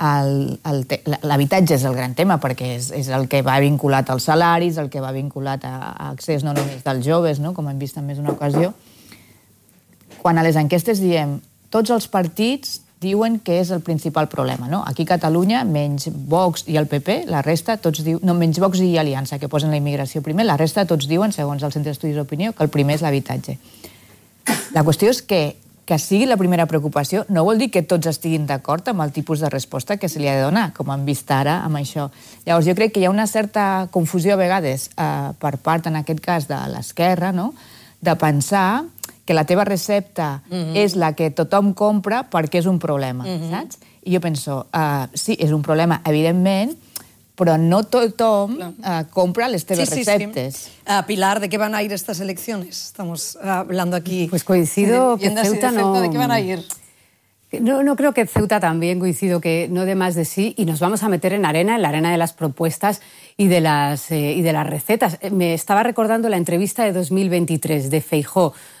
l'habitatge és el gran tema, perquè és el que va vinculat als salaris, el que va vinculat a accés no només dels joves, com hem vist en més d'una ocasió. Quan a les enquestes diem tots els partits diuen que és el principal problema, no? Aquí a Catalunya, menys Vox i el PP, la resta tots diuen... No, menys Vox i Aliança, que posen la immigració primer, la resta tots diuen, segons el Centre d'Estudis d'Opinió, que el primer és l'habitatge. La qüestió és que sigui la primera preocupació no vol dir que tots estiguin d'acord amb el tipus de resposta que se li ha de donar, com hem vist ara amb això. Llavors, jo crec que hi ha una certa confusió a vegades per part, en aquest cas, de l'esquerra, no?, de pensar que la teva recepta és la que tothom compra perquè és un problema, saps? I jo penso, sí, és un problema, evidentment, però no tothom compra les teves receptes. Pilar, ¿de qué van a ir estas elecciones? Estamos hablando aquí. Pues coincido que Ceuta no... ¿De qué van a ir? No creo que Ceuta también, coincido que no dé más de sí, y nos vamos a meter en la arena de las propuestas y de las recetas. Me estaba recordando la entrevista de 2023 de Feijóo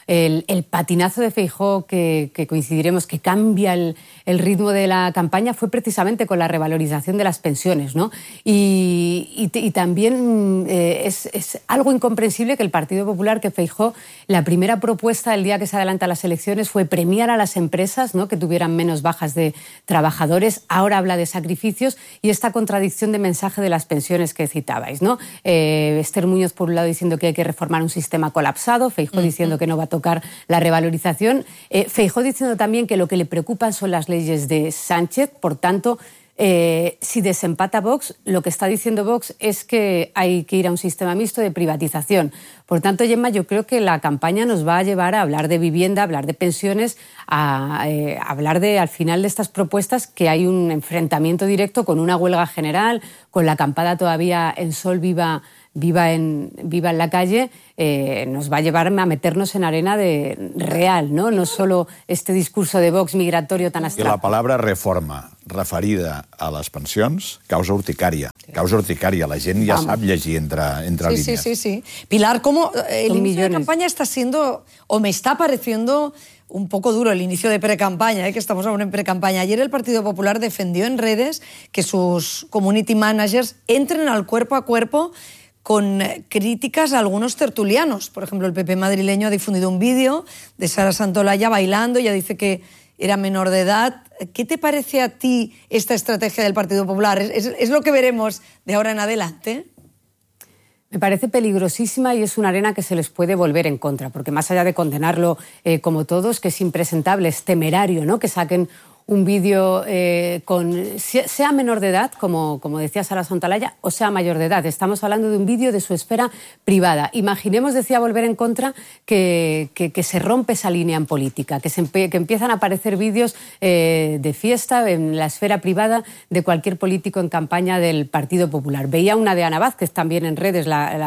el patinazo de Feijóo que coincidiremos, que cambia el ritmo de la campaña, fue precisamente con la revalorización de las pensiones, ¿no? Y también es algo incomprensible que el Partido Popular, que Feijóo, la primera propuesta el día que se adelanta a las elecciones fue premiar a las empresas, ¿no?, que tuvieran menos bajas de trabajadores. Ahora habla de sacrificios y esta contradicción de mensaje de las pensiones que citabais, ¿no? Esther Muñoz, por un lado, diciendo que hay que reformar un sistema colapsado, Feijóo diciendo que no va a tocar la revalorización, Feijóo diciendo también que lo que le preocupan son las leyes de Sánchez. Por tanto, si desempata Vox, lo que está diciendo Vox es que hay que ir a un sistema mixto de privatización. Por tanto, Gemma, yo creo que la campaña nos va a llevar a hablar de vivienda, a hablar de pensiones, a hablar al final de estas propuestas, que hay un enfrentamiento directo con una huelga general, con la acampada todavía en sol viva en la calle, nos va a llevar a meternos en arena real, ¿no? No solo este discurso de Vox migratorio tan abstracto. I la paraula reforma referida a les pensions, causa urticària. Causa urticària. La gent ja sap llegir entre líneas. Sí. Pilar, ¿cómo el inicio de campaña está siendo, o me está pareciendo un poco duro el inicio de pre-campaña, que estamos aún en pre-campaña? Ayer el Partido Popular defendió en redes que sus community managers entren al cuerpo a cuerpo con críticas a algunos tertulianos. Por ejemplo, el PP madrileño ha difundido un vídeo de Sara Santolaya bailando, ella dice que era menor de edad. ¿Qué te parece a ti esta estrategia del Partido Popular? ¿Es lo que veremos de ahora en adelante? Me parece peligrosísima y es una arena que se les puede volver en contra, porque más allá de condenarlo como todos, que es impresentable, es temerario, ¿no?, que saquen un vídeo sea menor de edad, como decía Sara Santolaya, o sea mayor de edad. Estamos hablando de un vídeo de su esfera privada. Imaginemos, decía, volver en contra, que se rompe esa línea en política, que empiezan a aparecer vídeos de fiesta en la esfera privada de cualquier político en campaña del Partido Popular. Veía una de Ana Vázquez también en redes,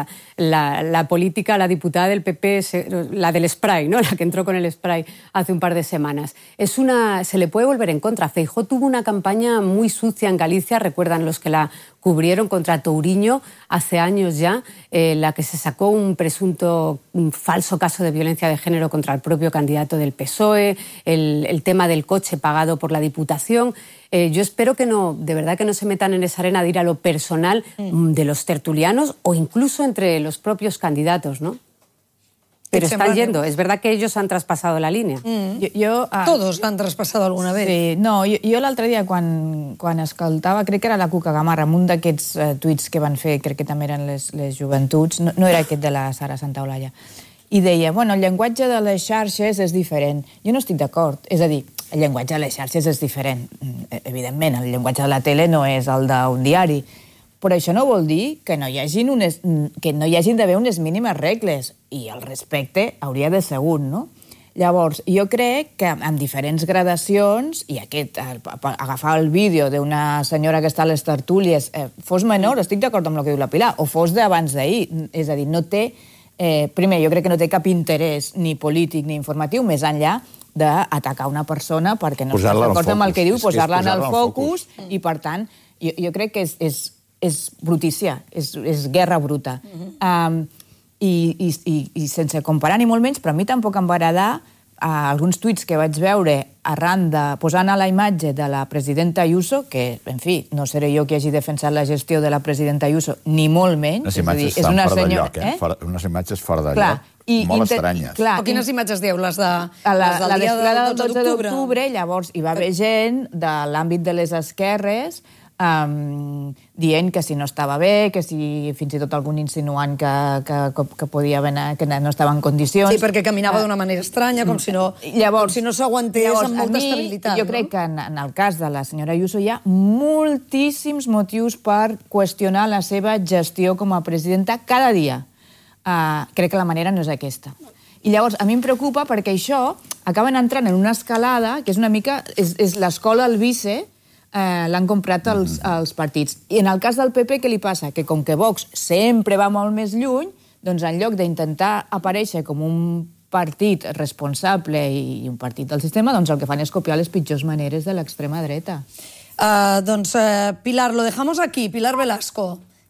la política, la diputada del PP, la del spray, ¿no?, la que entró con el spray hace un par de semanas. Se le puede volver en contra. Feijóo tuvo una campaña muy sucia en Galicia, recuerdan los que la cubrieron, contra Touriño hace años ya, la que se sacó un falso caso de violencia de género contra el propio candidato del PSOE, el tema del coche pagado por la Diputación. Yo espero que de verdad que no se metan en esa arena de ir a lo personal de los tertulianos o incluso entre los propios candidatos, ¿no? Pero están yendo. És verdad que ells han traspasado la línia. Todos l'han traspasado alguna vez. Sí, no, jo l'altre dia, quan escoltava, crec que era la Cuca Gamarra, amb un d'aquests tuits que van fer, crec que també eren les joventuts, no era aquest de la Sara Santolaya, i deia, bueno, el llenguatge de les xarxes és diferent. Jo no estic d'acord. És a dir, el llenguatge de les xarxes és diferent. Evidentment, el llenguatge de la tele no és el d'un diari. Però això no vol dir que no hi hagin d'haver unes mínimes regles, i el respecte hauria de ser un, no? Llavors, jo crec que amb diferents gradacions, i agafar el vídeo d'una senyora que està a les tertúlies, fos menor, estic d'acord amb el que diu la Pilar, o fos d'abans d'ahir, és a dir, no té... Primer, jo crec que no té cap interès ni polític ni informatiu, més enllà d'atacar una persona perquè no està d'acord amb el que diu, posar-la en el focus, i per tant, jo crec que és brutícia, és guerra bruta. I sense comparar ni molt menys, però a mi tampoc em va agradar alguns tuits que vaig veure arran de posant a la imatge de la presidenta Ayuso, que, en fi, no seré jo qui hagi defensat la gestió de la presidenta Ayuso, ni molt menys. Les imatges estan fora de lloc, unes imatges fora de lloc, molt estranyes. O quines imatges dieu? Les del dia del 12 d'octubre, llavors hi va haver gent de l'àmbit de les esquerres dient que si no estava bé, que si fins i tot algun insinuant que podia haver, que no estava en condicions. Sí, perquè caminava d'una manera estranya, com si no s'aguantés amb molta estabilitat. Jo crec que en el cas de la senyora Ayuso hi ha moltíssims motius per qüestionar la seva gestió com a presidenta cada dia. Crec que la manera no és aquesta. I llavors, a mi em preocupa perquè això acaben entrant en una escalada que és una mica... és l'escola al vice, l'han comprat els partits. I en el cas del PP, què li passa? Que com que Vox sempre va molt més lluny, doncs en lloc d'intentar aparèixer com un partit responsable i un partit del sistema, doncs el que fan és copiar les pitjors maneres de l'extrema dreta. Doncs, Pilar, lo dejamos aquí. Pilar Velasco,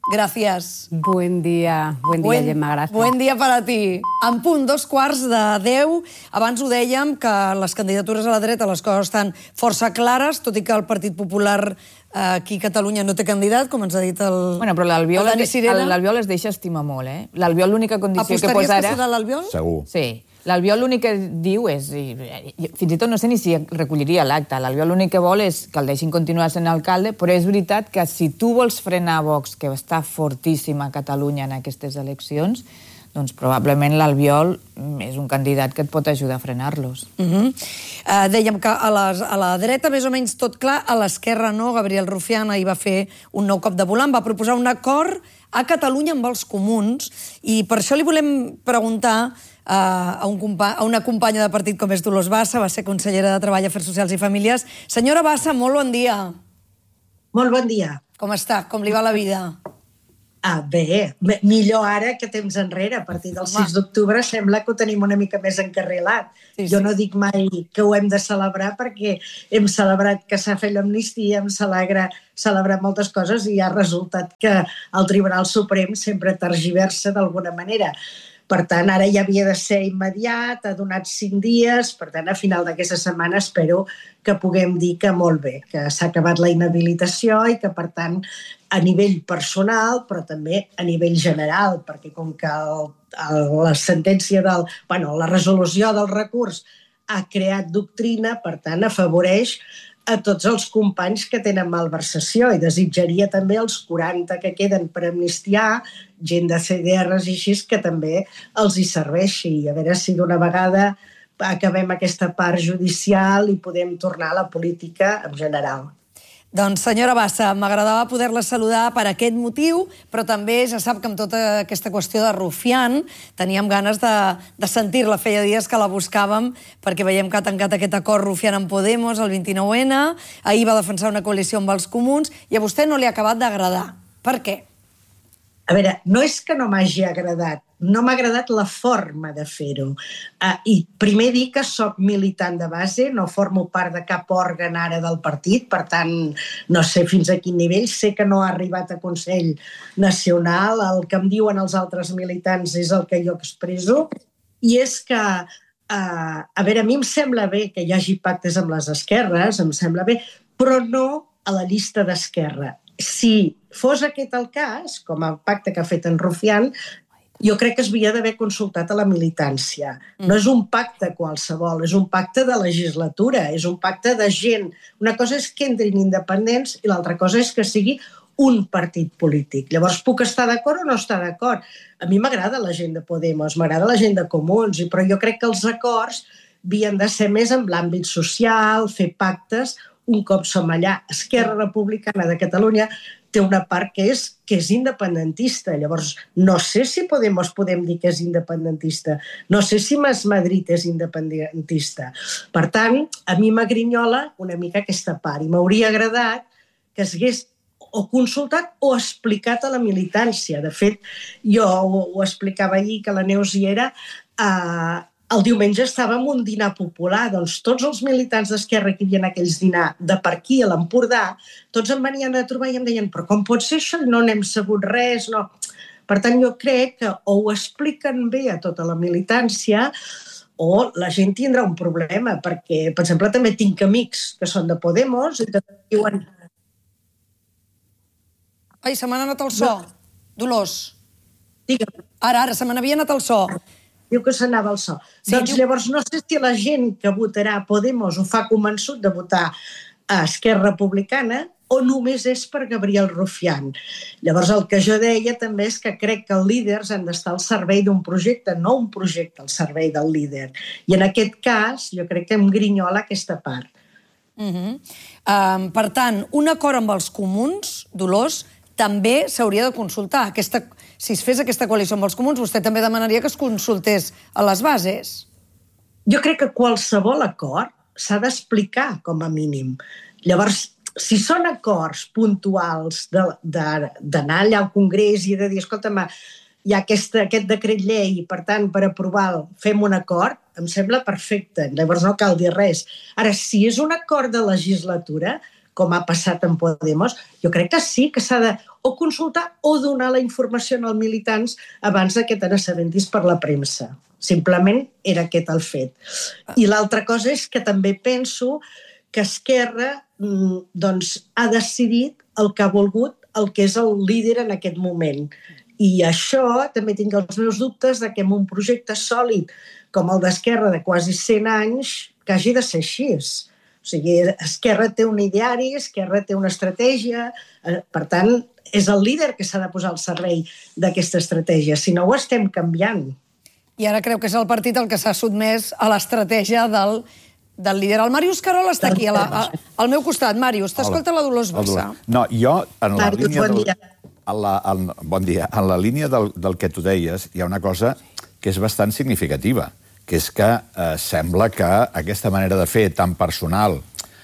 Gracias. Buen día, Gemma, gracias. Buen dia per a ti. En punt, 9:45. Abans ho dèiem, que les candidatures a la dreta, les coses estan força clares, tot i que el Partit Popular aquí a Catalunya no té candidat, com ens ha dit el... Bueno, però l'Albiol es deixa estimar molt, eh? L'Albiol l'única condició que posa ara... Apostaries que serà l'Albiol? Segur. Sí. L'Albiol l'únic que diu és... Fins i tot no sé ni si recolliria l'acte. L'Albiol l'únic que vol és que el deixin continuar sent alcalde, però és veritat que si tu vols frenar Vox, que està fortíssim a Catalunya en aquestes eleccions, doncs probablement l'Albiol és un candidat que et pot ajudar a frenar-los. Dèiem que a la dreta més o menys tot clar, a l'esquerra no. Gabriel Rufián ahir va fer un nou cop de volant, va proposar un acord a Catalunya amb els comuns, i per això li volem preguntar a una companya de partit com és Dolors Bassa, va ser consellera de Treball, Afers Socials i Famílies. Senyora Bassa, molt bon dia. Molt bon dia. Com està? Com li va la vida? Bé, millor ara que temps enrere. A partir del 6 d'octubre sembla que ho tenim una mica més encarrilat. Jo no dic mai que ho hem de celebrar, perquè hem celebrat que s'ha fet l'amnistia, hem celebrat moltes coses, i ha resultat que el Tribunal Suprem sempre tergiversa d'alguna manera. Per tant, ara ja havia de ser immediat, ha donat 5 dies, per tant, a final d'aquesta setmana espero que puguem dir que molt bé, que s'ha acabat la inhabilitació i que, per tant, a nivell personal, però també a nivell general, perquè com que la sentència la resolució del recurs ha creat doctrina, per tant, afavoreix a tots els companys que tenen malversació, i desitjaria també els 40 que queden per amnistiar, gent de CDRs i així, que també els hi serveixi. A veure si d'una vegada acabem aquesta part judicial i podem tornar a la política en general. Doncs, senyora Bassa, m'agradava poder-la saludar per aquest motiu, però també ja sap que amb tota aquesta qüestió de Rufián teníem ganes de sentir-la. Feia dies que la buscàvem, perquè veiem que ha tancat aquest acord Rufián amb Podemos, el 29N, ahir va defensar una coalició amb els comuns, i a vostè no li ha acabat d'agradar. Per què? A veure, no és que no m'hagi agradat, no m'ha agradat la forma de fer-ho. I primer dir que soc militant de base, no formo part de cap òrgan ara del partit, per tant, no sé fins a quin nivell, sé que no ha arribat a Consell Nacional, el que em diuen els altres militants és el que jo expresso, i és que, a veure, a mi em sembla bé que hi hagi pactes amb les esquerres, em sembla bé, però no a la llista d'Esquerra. Si fos aquest el cas, com el pacte que ha fet en Rufián, jo crec que es havia d'haver consultat a la militància. No és un pacte qualsevol, és un pacte de legislatura, és un pacte de gent. Una cosa és que entrin independents i l'altra cosa és que sigui un partit polític. Llavors, puc estar d'acord o no estar d'acord? A mi m'agrada la gent de Podemos, m'agrada la gent de Comuns, però jo crec que els acords havien de ser més en l'àmbit social, fer pactes. Un cop som allà, Esquerra Republicana de Catalunya té una part que és independentista. Llavors, no sé si podem dir que és independentista. No sé si Mas Madrid és independentista. Per tant, a mi m'agrinyola una mica aquesta part, i m'hauria agradat que s'hagués o consultat o explicat a la militància. De fet, jo ho explicava ahir, que la Neus hi era. El diumenge estàvem en un dinar popular, doncs tots els militants d'Esquerra que hi havia en aquells dinar de per aquí, a l'Empordà, tots em venien a trobar i em deien: però com pot ser això? No n'hem sabut res, no. Per tant, jo crec que o ho expliquen bé a tota la militància o la gent tindrà un problema, perquè, per exemple, també tinc amics que són de Podemos i que diuen... Ai, se m'ha anat el so. Dolors. Digue'm. Ara, se me n'havia anat el so. Diu que s'anava al so. Doncs llavors no sé si la gent que votarà a Podemos ho fa convençut de votar a Esquerra Republicana o només és per Gabriel Rufián. Llavors el que jo deia també és que crec que els líders han d'estar al servei d'un projecte, no un projecte al servei del líder. I en aquest cas jo crec que em grinyola aquesta part. Per tant, un acord amb els comuns, Dolors, també s'hauria de consultar. Si es fes aquesta coalició amb els comuns, vostè també demanaria que es consultés a les bases. Jo crec que qualsevol acord s'ha d'explicar, com a mínim. Llavors, si són acords puntuals d'anar allà al Congrés i de dir, escolta'm, hi ha aquest decret llei i, per tant, per aprovar fem un acord, em sembla perfecte. Llavors no cal dir res. Ara, si és un acord de legislatura, com ha passat en Podemos, jo crec que sí que s'ha de o consultar o donar la informació als militants abans que te n'assabentis per la premsa. Simplement era aquest el fet. I l'altra cosa és que també penso que Esquerra ha decidit el que ha volgut, el que és el líder en aquest moment. I això també tinc els meus dubtes que en un projecte sòlid com el d'Esquerra de quasi 100 anys, que hagi de ser així. O sigui, Esquerra té un ideari, Esquerra té una estratègia, per tant, és el líder que s'ha de posar al servei d'aquesta estratègia, si no ho estem canviant. I ara creu que és el partit el que s'ha sotmès a l'estratègia del líder. El Màrius Carol està aquí, al meu costat. Màrius, t'escolta la Dolors Bassa. No, jo, en la Màrius, línia... bon dia. Bon dia. En la línia del que tu deies, hi ha una cosa que és bastant significativa, que és que sembla que aquesta manera de fer tan personal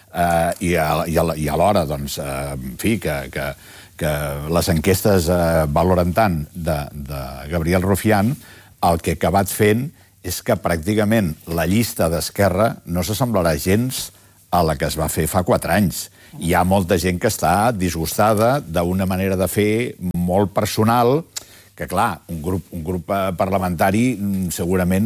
i alhora, doncs, en fi, que les enquestes valoren tant de Gabriel Rufián, el que ha acabat fent és que pràcticament la llista d'Esquerra no s'assemblarà gens a la que es va fer fa 4 anys. Hi ha molta gent que està disgustada d'una manera de fer molt personal, que, clar, un grup parlamentari segurament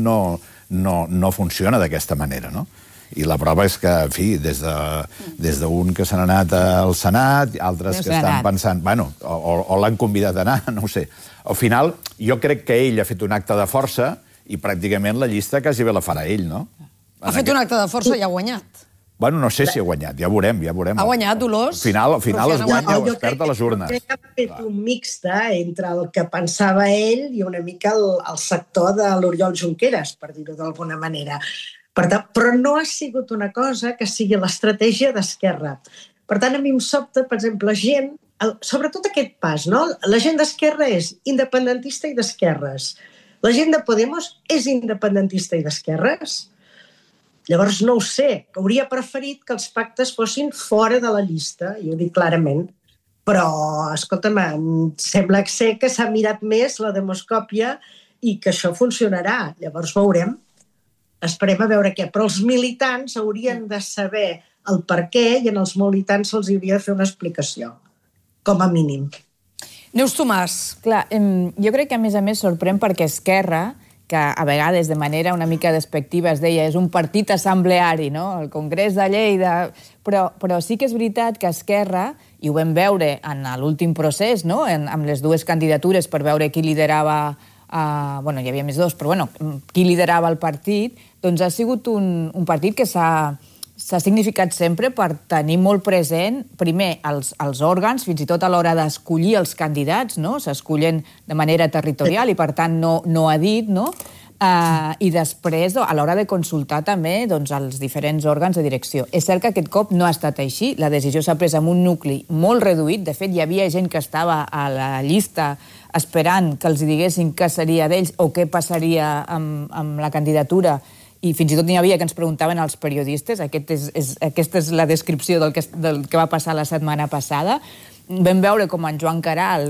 no funciona d'aquesta manera, no? I la prova és que, en fi, des d'un que s'han anat al Senat, altres que estan pensant... Bueno, o l'han convidat a anar, no ho sé. Al final, jo crec que ell ha fet un acte de força i pràcticament la llista quasi bé la farà ell, no? Ha fet un acte de força i ha guanyat. Bueno, no sé si ha guanyat, ja veurem. Ha guanyat, Dolors? Al final es guanya o es perd a les urnes. Jo crec que ha fet un mixta entre el que pensava ell i una mica el sector de l'Oriol Junqueras, per dir-ho d'alguna manera. Però no ha sigut una cosa que sigui l'estratègia d'Esquerra. Per tant, a mi em sobta, per exemple, gent, sobretot aquest pas, no? La gent d'Esquerra és independentista i d'esquerres. La gent de Podemos és independentista i d'esquerres. Llavors, no ho sé, hauria preferit que els pactes fossin fora de la llista, i ho dic clarament. Però, escolta'm, sembla ser que s'ha mirat més la demoscòpia i que això funcionarà. Llavors veurem. Esperem a veure què. Però els militants haurien de saber el per què i en els militants se'ls hauria de fer una explicació, com a mínim. Neus Tomàs. Clar, jo crec que a més sorprèn perquè Esquerra, que a vegades de manera una mica despectiva es deia és un partit assembleari, no? El Congrés de Lleida... Però sí que és veritat que Esquerra, i ho vam veure en l'últim procés, no? Amb les dues candidatures per veure qui liderava... Bueno, hi havia més dos, però bueno, qui liderava el partit, doncs ha sigut un partit que s'ha significat sempre per tenir molt present, primer, els òrgans, fins i tot a l'hora d'escollir els candidats, no? S'escollen de manera territorial i, per tant, no ha dit, no? I després, a l'hora de consultar també els diferents òrgans de direcció. És cert que aquest cop no ha estat així. La decisió s'ha pres amb un nucli molt reduït. De fet, hi havia gent que estava a la llista esperant que els diguessin què seria d'ells o què passaria amb la candidatura, i fins i tot n'hi havia que ens preguntaven als periodistes. Aquesta és la descripció del que va passar la setmana passada. Vam veure com en Joan Caral,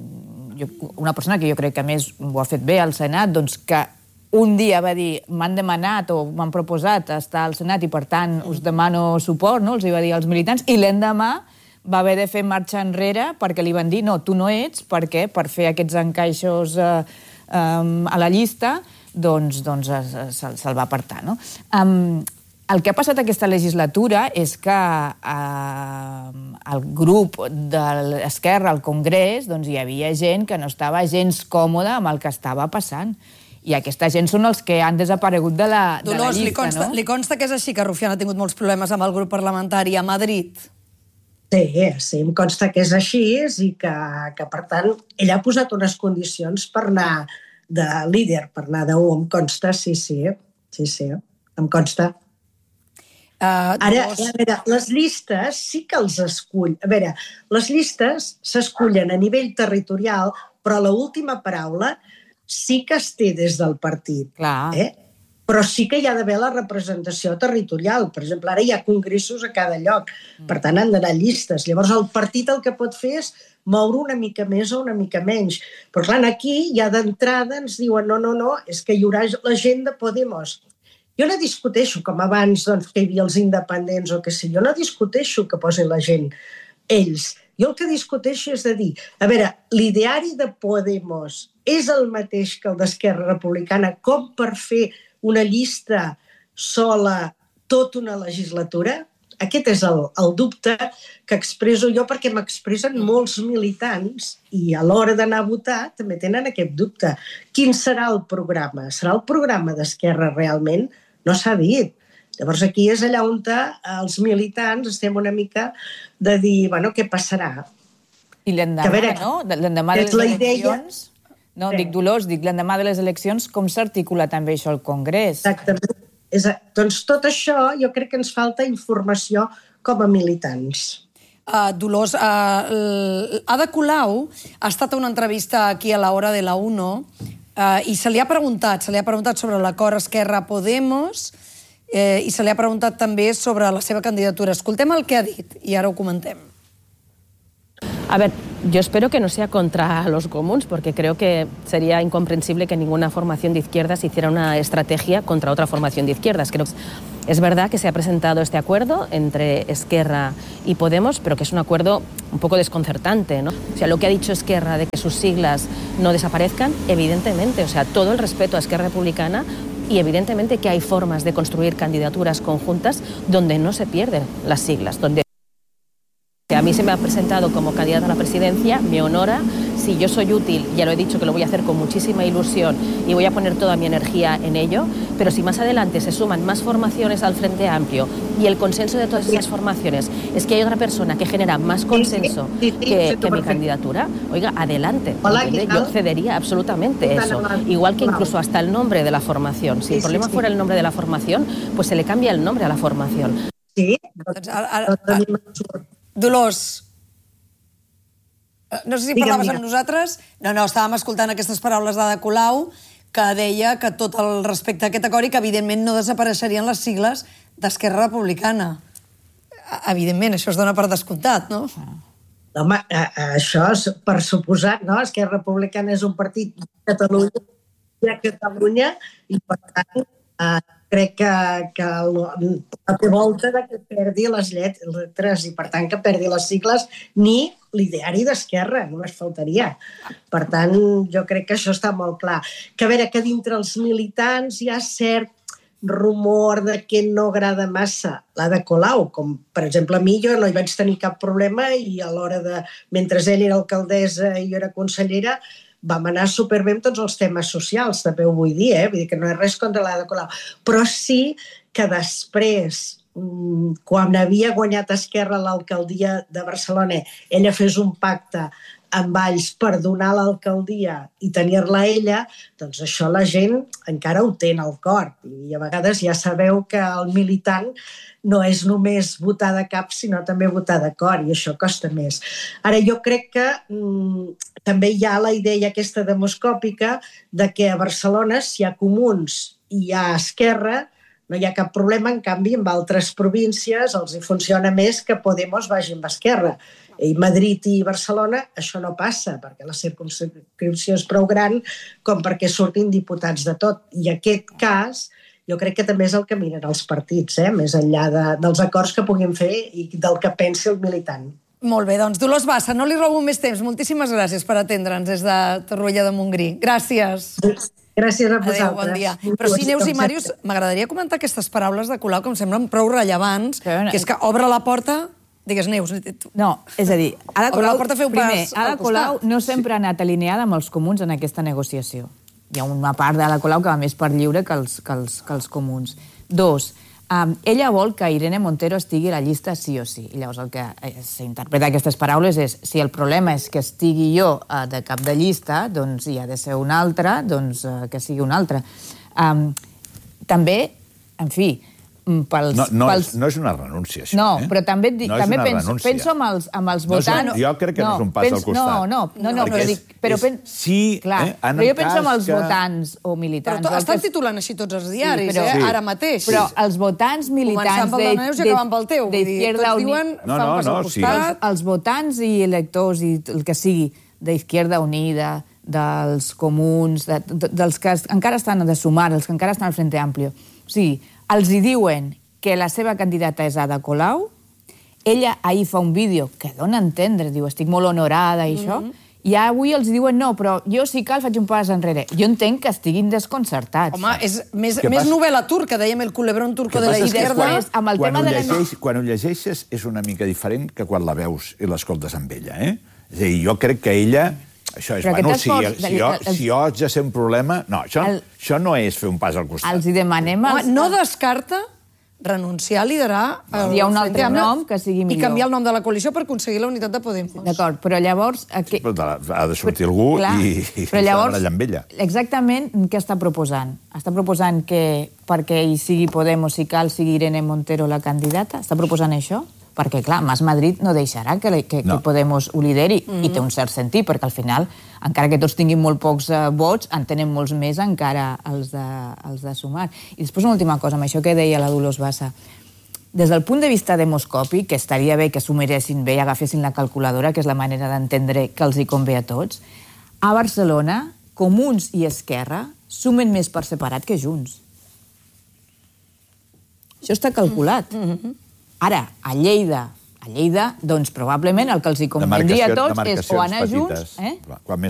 una persona que jo crec que a més ho ha fet bé al Senat, doncs que un dia va dir m'han demanat o m'han proposat estar al Senat i per tant us demano suport, no? Els hi va dir als militants, i l'endemà va haver de fer marxa enrere perquè li van dir no, tu no ets, perquè per fer aquests encaixos a la llista doncs se'l va apartar, no? El que ha passat aquesta legislatura és que el grup de l'Esquerra al Congrés hi havia gent que no estava gens còmoda amb el que estava passant. I aquesta gent són els que han desaparegut de la llista, no? Dolors, li consta que és així, que Rufián ha tingut molts problemes amb el grup parlamentari a Madrid? Sí, em consta que és així i que, per tant, ell ha posat unes condicions per anar de líder, per anar d'1, em consta, sí, em consta. Ara, a veure, les llistes sí que els escull. A veure, les llistes s'escullen a nivell territorial, però l'última paraula sí que es té des del partit. Clar. Però sí que hi ha d'haver la representació territorial. Per exemple, ara hi ha congressos a cada lloc. Per tant, han d'anar llistes. Llavors, el partit el que pot fer és moure una mica més o una mica menys. Però, clar, aquí ja d'entrada ens diuen no, és que hi haurà la gent de Podemos. Jo no discuteixo, com abans que hi havia els independents o què sé, jo no discuteixo que posin la gent ells. Jo el que discuteixo és de dir, a veure, l'ideari de Podemos és el mateix que el d'Esquerra Republicana com per fer una llista sola tota una legislatura? Aquest és el dubte que expresso jo perquè m'expressen molts militants i a l'hora d'anar a votar també tenen aquest dubte. Quin serà el programa? Serà el programa d'Esquerra realment? No s'ha dit. Llavors aquí és allà on els militants estem una mica de dir, bueno, què passarà? I l'endemà, no? L'endemà de les eleccions... No, dic Dolors, dic l'endemà de les eleccions, com s'articula també això al Congrés? Exactament. Doncs tot això jo crec que ens falta informació com a militants. Dolors, Ada Colau ha estat a una entrevista aquí a l'Hora de la 1 i se li ha preguntat sobre l'acord Esquerra-Podemos i se li ha preguntat també sobre la seva candidatura. Escoltem el que ha dit i ara ho comentem. A ver, yo espero que no sea contra los comuns, porque creo que sería incomprensible que ninguna formación de izquierdas hiciera una estrategia contra otra formación de izquierdas. Creo que es verdad que se ha presentado este acuerdo entre Esquerra y Podemos, pero que es un acuerdo un poco desconcertante, ¿no? O sea, lo que ha dicho Esquerra de que sus siglas no desaparezcan, evidentemente, o sea, todo el respeto a Esquerra Republicana y evidentemente que hay formas de construir candidaturas conjuntas donde no se pierden las siglas, donde a mí se me ha presentado como candidata a la presidencia, me honora, si yo soy útil, ya lo he dicho que lo voy a hacer con muchísima ilusión y voy a poner toda mi energía en ello, pero si más adelante se suman más formaciones al Frente Amplio y el consenso de todas esas formaciones es que hay otra persona que genera más consenso que mi candidatura, oiga, adelante, yo cedería absolutamente eso, igual que incluso hasta el nombre de la formación. Si el problema fuera el nombre de la formación, pues se le cambia el nombre a la formación. Sí, Dolors, no sé si parlaves amb nosaltres. No, estàvem escoltant aquestes paraules d'Ada Colau que deia que tot el respecte a aquest acord i que evidentment no desapareixerien les sigles d'Esquerra Republicana. Evidentment, això es dona per descomptat, no? Home, això és per suposat, no? Esquerra Republicana és un partit de Catalunya i per tant crec que no té volta que perdi les lletres i, per tant, que perdi les sigles ni l'ideari d'Esquerra, només faltaria. Per tant, jo crec que això està molt clar. Que a veure, que dintre els militants hi ha cert rumor de que no agrada massa l'Ada Colau, com, per exemple, a mi jo no hi vaig tenir cap problema i a l'hora de... Mentre ella era alcaldessa i jo era consellera, vam anar superbé amb tots els temes socials, també ho vull dir, vull dir que no és res contra l'Ada Colau. Però sí que després, quan havia guanyat Esquerra l'alcaldia de Barcelona, ella fes un pacte amb Valls per donar l'alcaldia i tenir-la ella, doncs això la gent encara ho té en el cor. I a vegades ja sabeu que el militant no és només votar de cap, sinó també votar de cor, i això costa més. Ara, jo crec que també hi ha la idea aquesta demoscòpica de que a Barcelona, si hi ha comuns i hi ha Esquerra, no hi ha cap problema, en canvi, en altres províncies els hi funciona més que Podemos vagi amb Esquerra. I Madrid i Barcelona això no passa, perquè la circumscripció és prou gran com perquè surtin diputats de tot. I aquest cas jo crec que també és el que miren els partits, més enllà dels acords que puguin fer i del que pensi el militant. Molt bé, doncs Dolors Bassa, no li robo més temps. Moltíssimes gràcies per atendre'ns des de Torroella de Montgrí. Gràcies. Gràcies a vosaltres. Adéu, bon dia. Però sí, Neus i Màrius, m'agradaria comentar aquestes paraules de Colau que em semblen prou rellevants, que és que obre la porta... Digues, Neus. No, és a dir, Ada Colau no sempre ha anat alineada amb els comuns en aquesta negociació. Hi ha una part d'Ada Colau que va més per lliure que els comuns. Dos, ella vol que Irene Montero estigui a la llista sí o sí. I llavors el que s'interpreta aquestes paraules és si el problema és que estigui jo de cap de llista, doncs hi ha de ser un altre, doncs que sigui un altre. També, en fi, no és una renúncia, això. No, però també penso amb els votants... Jo crec que no és un pas al costat. No, però jo penso amb els votants o militants... Però estan titulant així tots els diaris, ara mateix. Però els votants militants d'Izquierda Unida... Els votants i electors i el que sigui d'Izquierda Unida, dels comuns, dels que encara estan de Sumar, dels que encara estan al Frente Amplio. O sigui, els hi diuen que la seva candidata és Ada Colau, ella ahir fa un vídeo que dona a entendre, diu, estic molt honorada i això, i avui els diuen no, però jo si cal faig un pas enrere. Jo entenc que estiguin desconcertats. Home, és més novel·la turca, dèiem el culebrón turco de la izquierda. Quan ho llegeixes és una mica diferent que quan la veus i l'escoltes amb ella, eh? És a dir, jo crec que ella... Això és, bueno, si jo haig de ser un problema... No, això no és fer un pas al costat. Els hi demanem... No descarta renunciar a liderar el Hi ha un altre nom que sigui millor. I canviar el nom de la coalició per aconseguir la unitat de Podemos. D'acord, però llavors... Ha de sortir algú i barallar amb ella. Exactament què està proposant? Està proposant que perquè hi sigui Podemos, si cal, sigui Irene Montero la candidata? Està proposant això? Perquè, clar, Mas Madrid no deixarà que Podemos ho lideri, i té un cert sentit, perquè al final, encara que tots tinguin molt pocs vots, en tenen molts més encara els de Sumar. I després una última cosa, amb això que deia la Dolors Bassa. Des del punt de vista demoscòpic, que estaria bé que s'ho miressin bé i agafessin la calculadora, que és la manera d'entendre que els hi convé a tots, a Barcelona, Comuns i Esquerra sumen més per separat que Junts. Això està calculat. Ara, a Lleida, doncs probablement el que els hi convindria a tots és o anar junts... Quan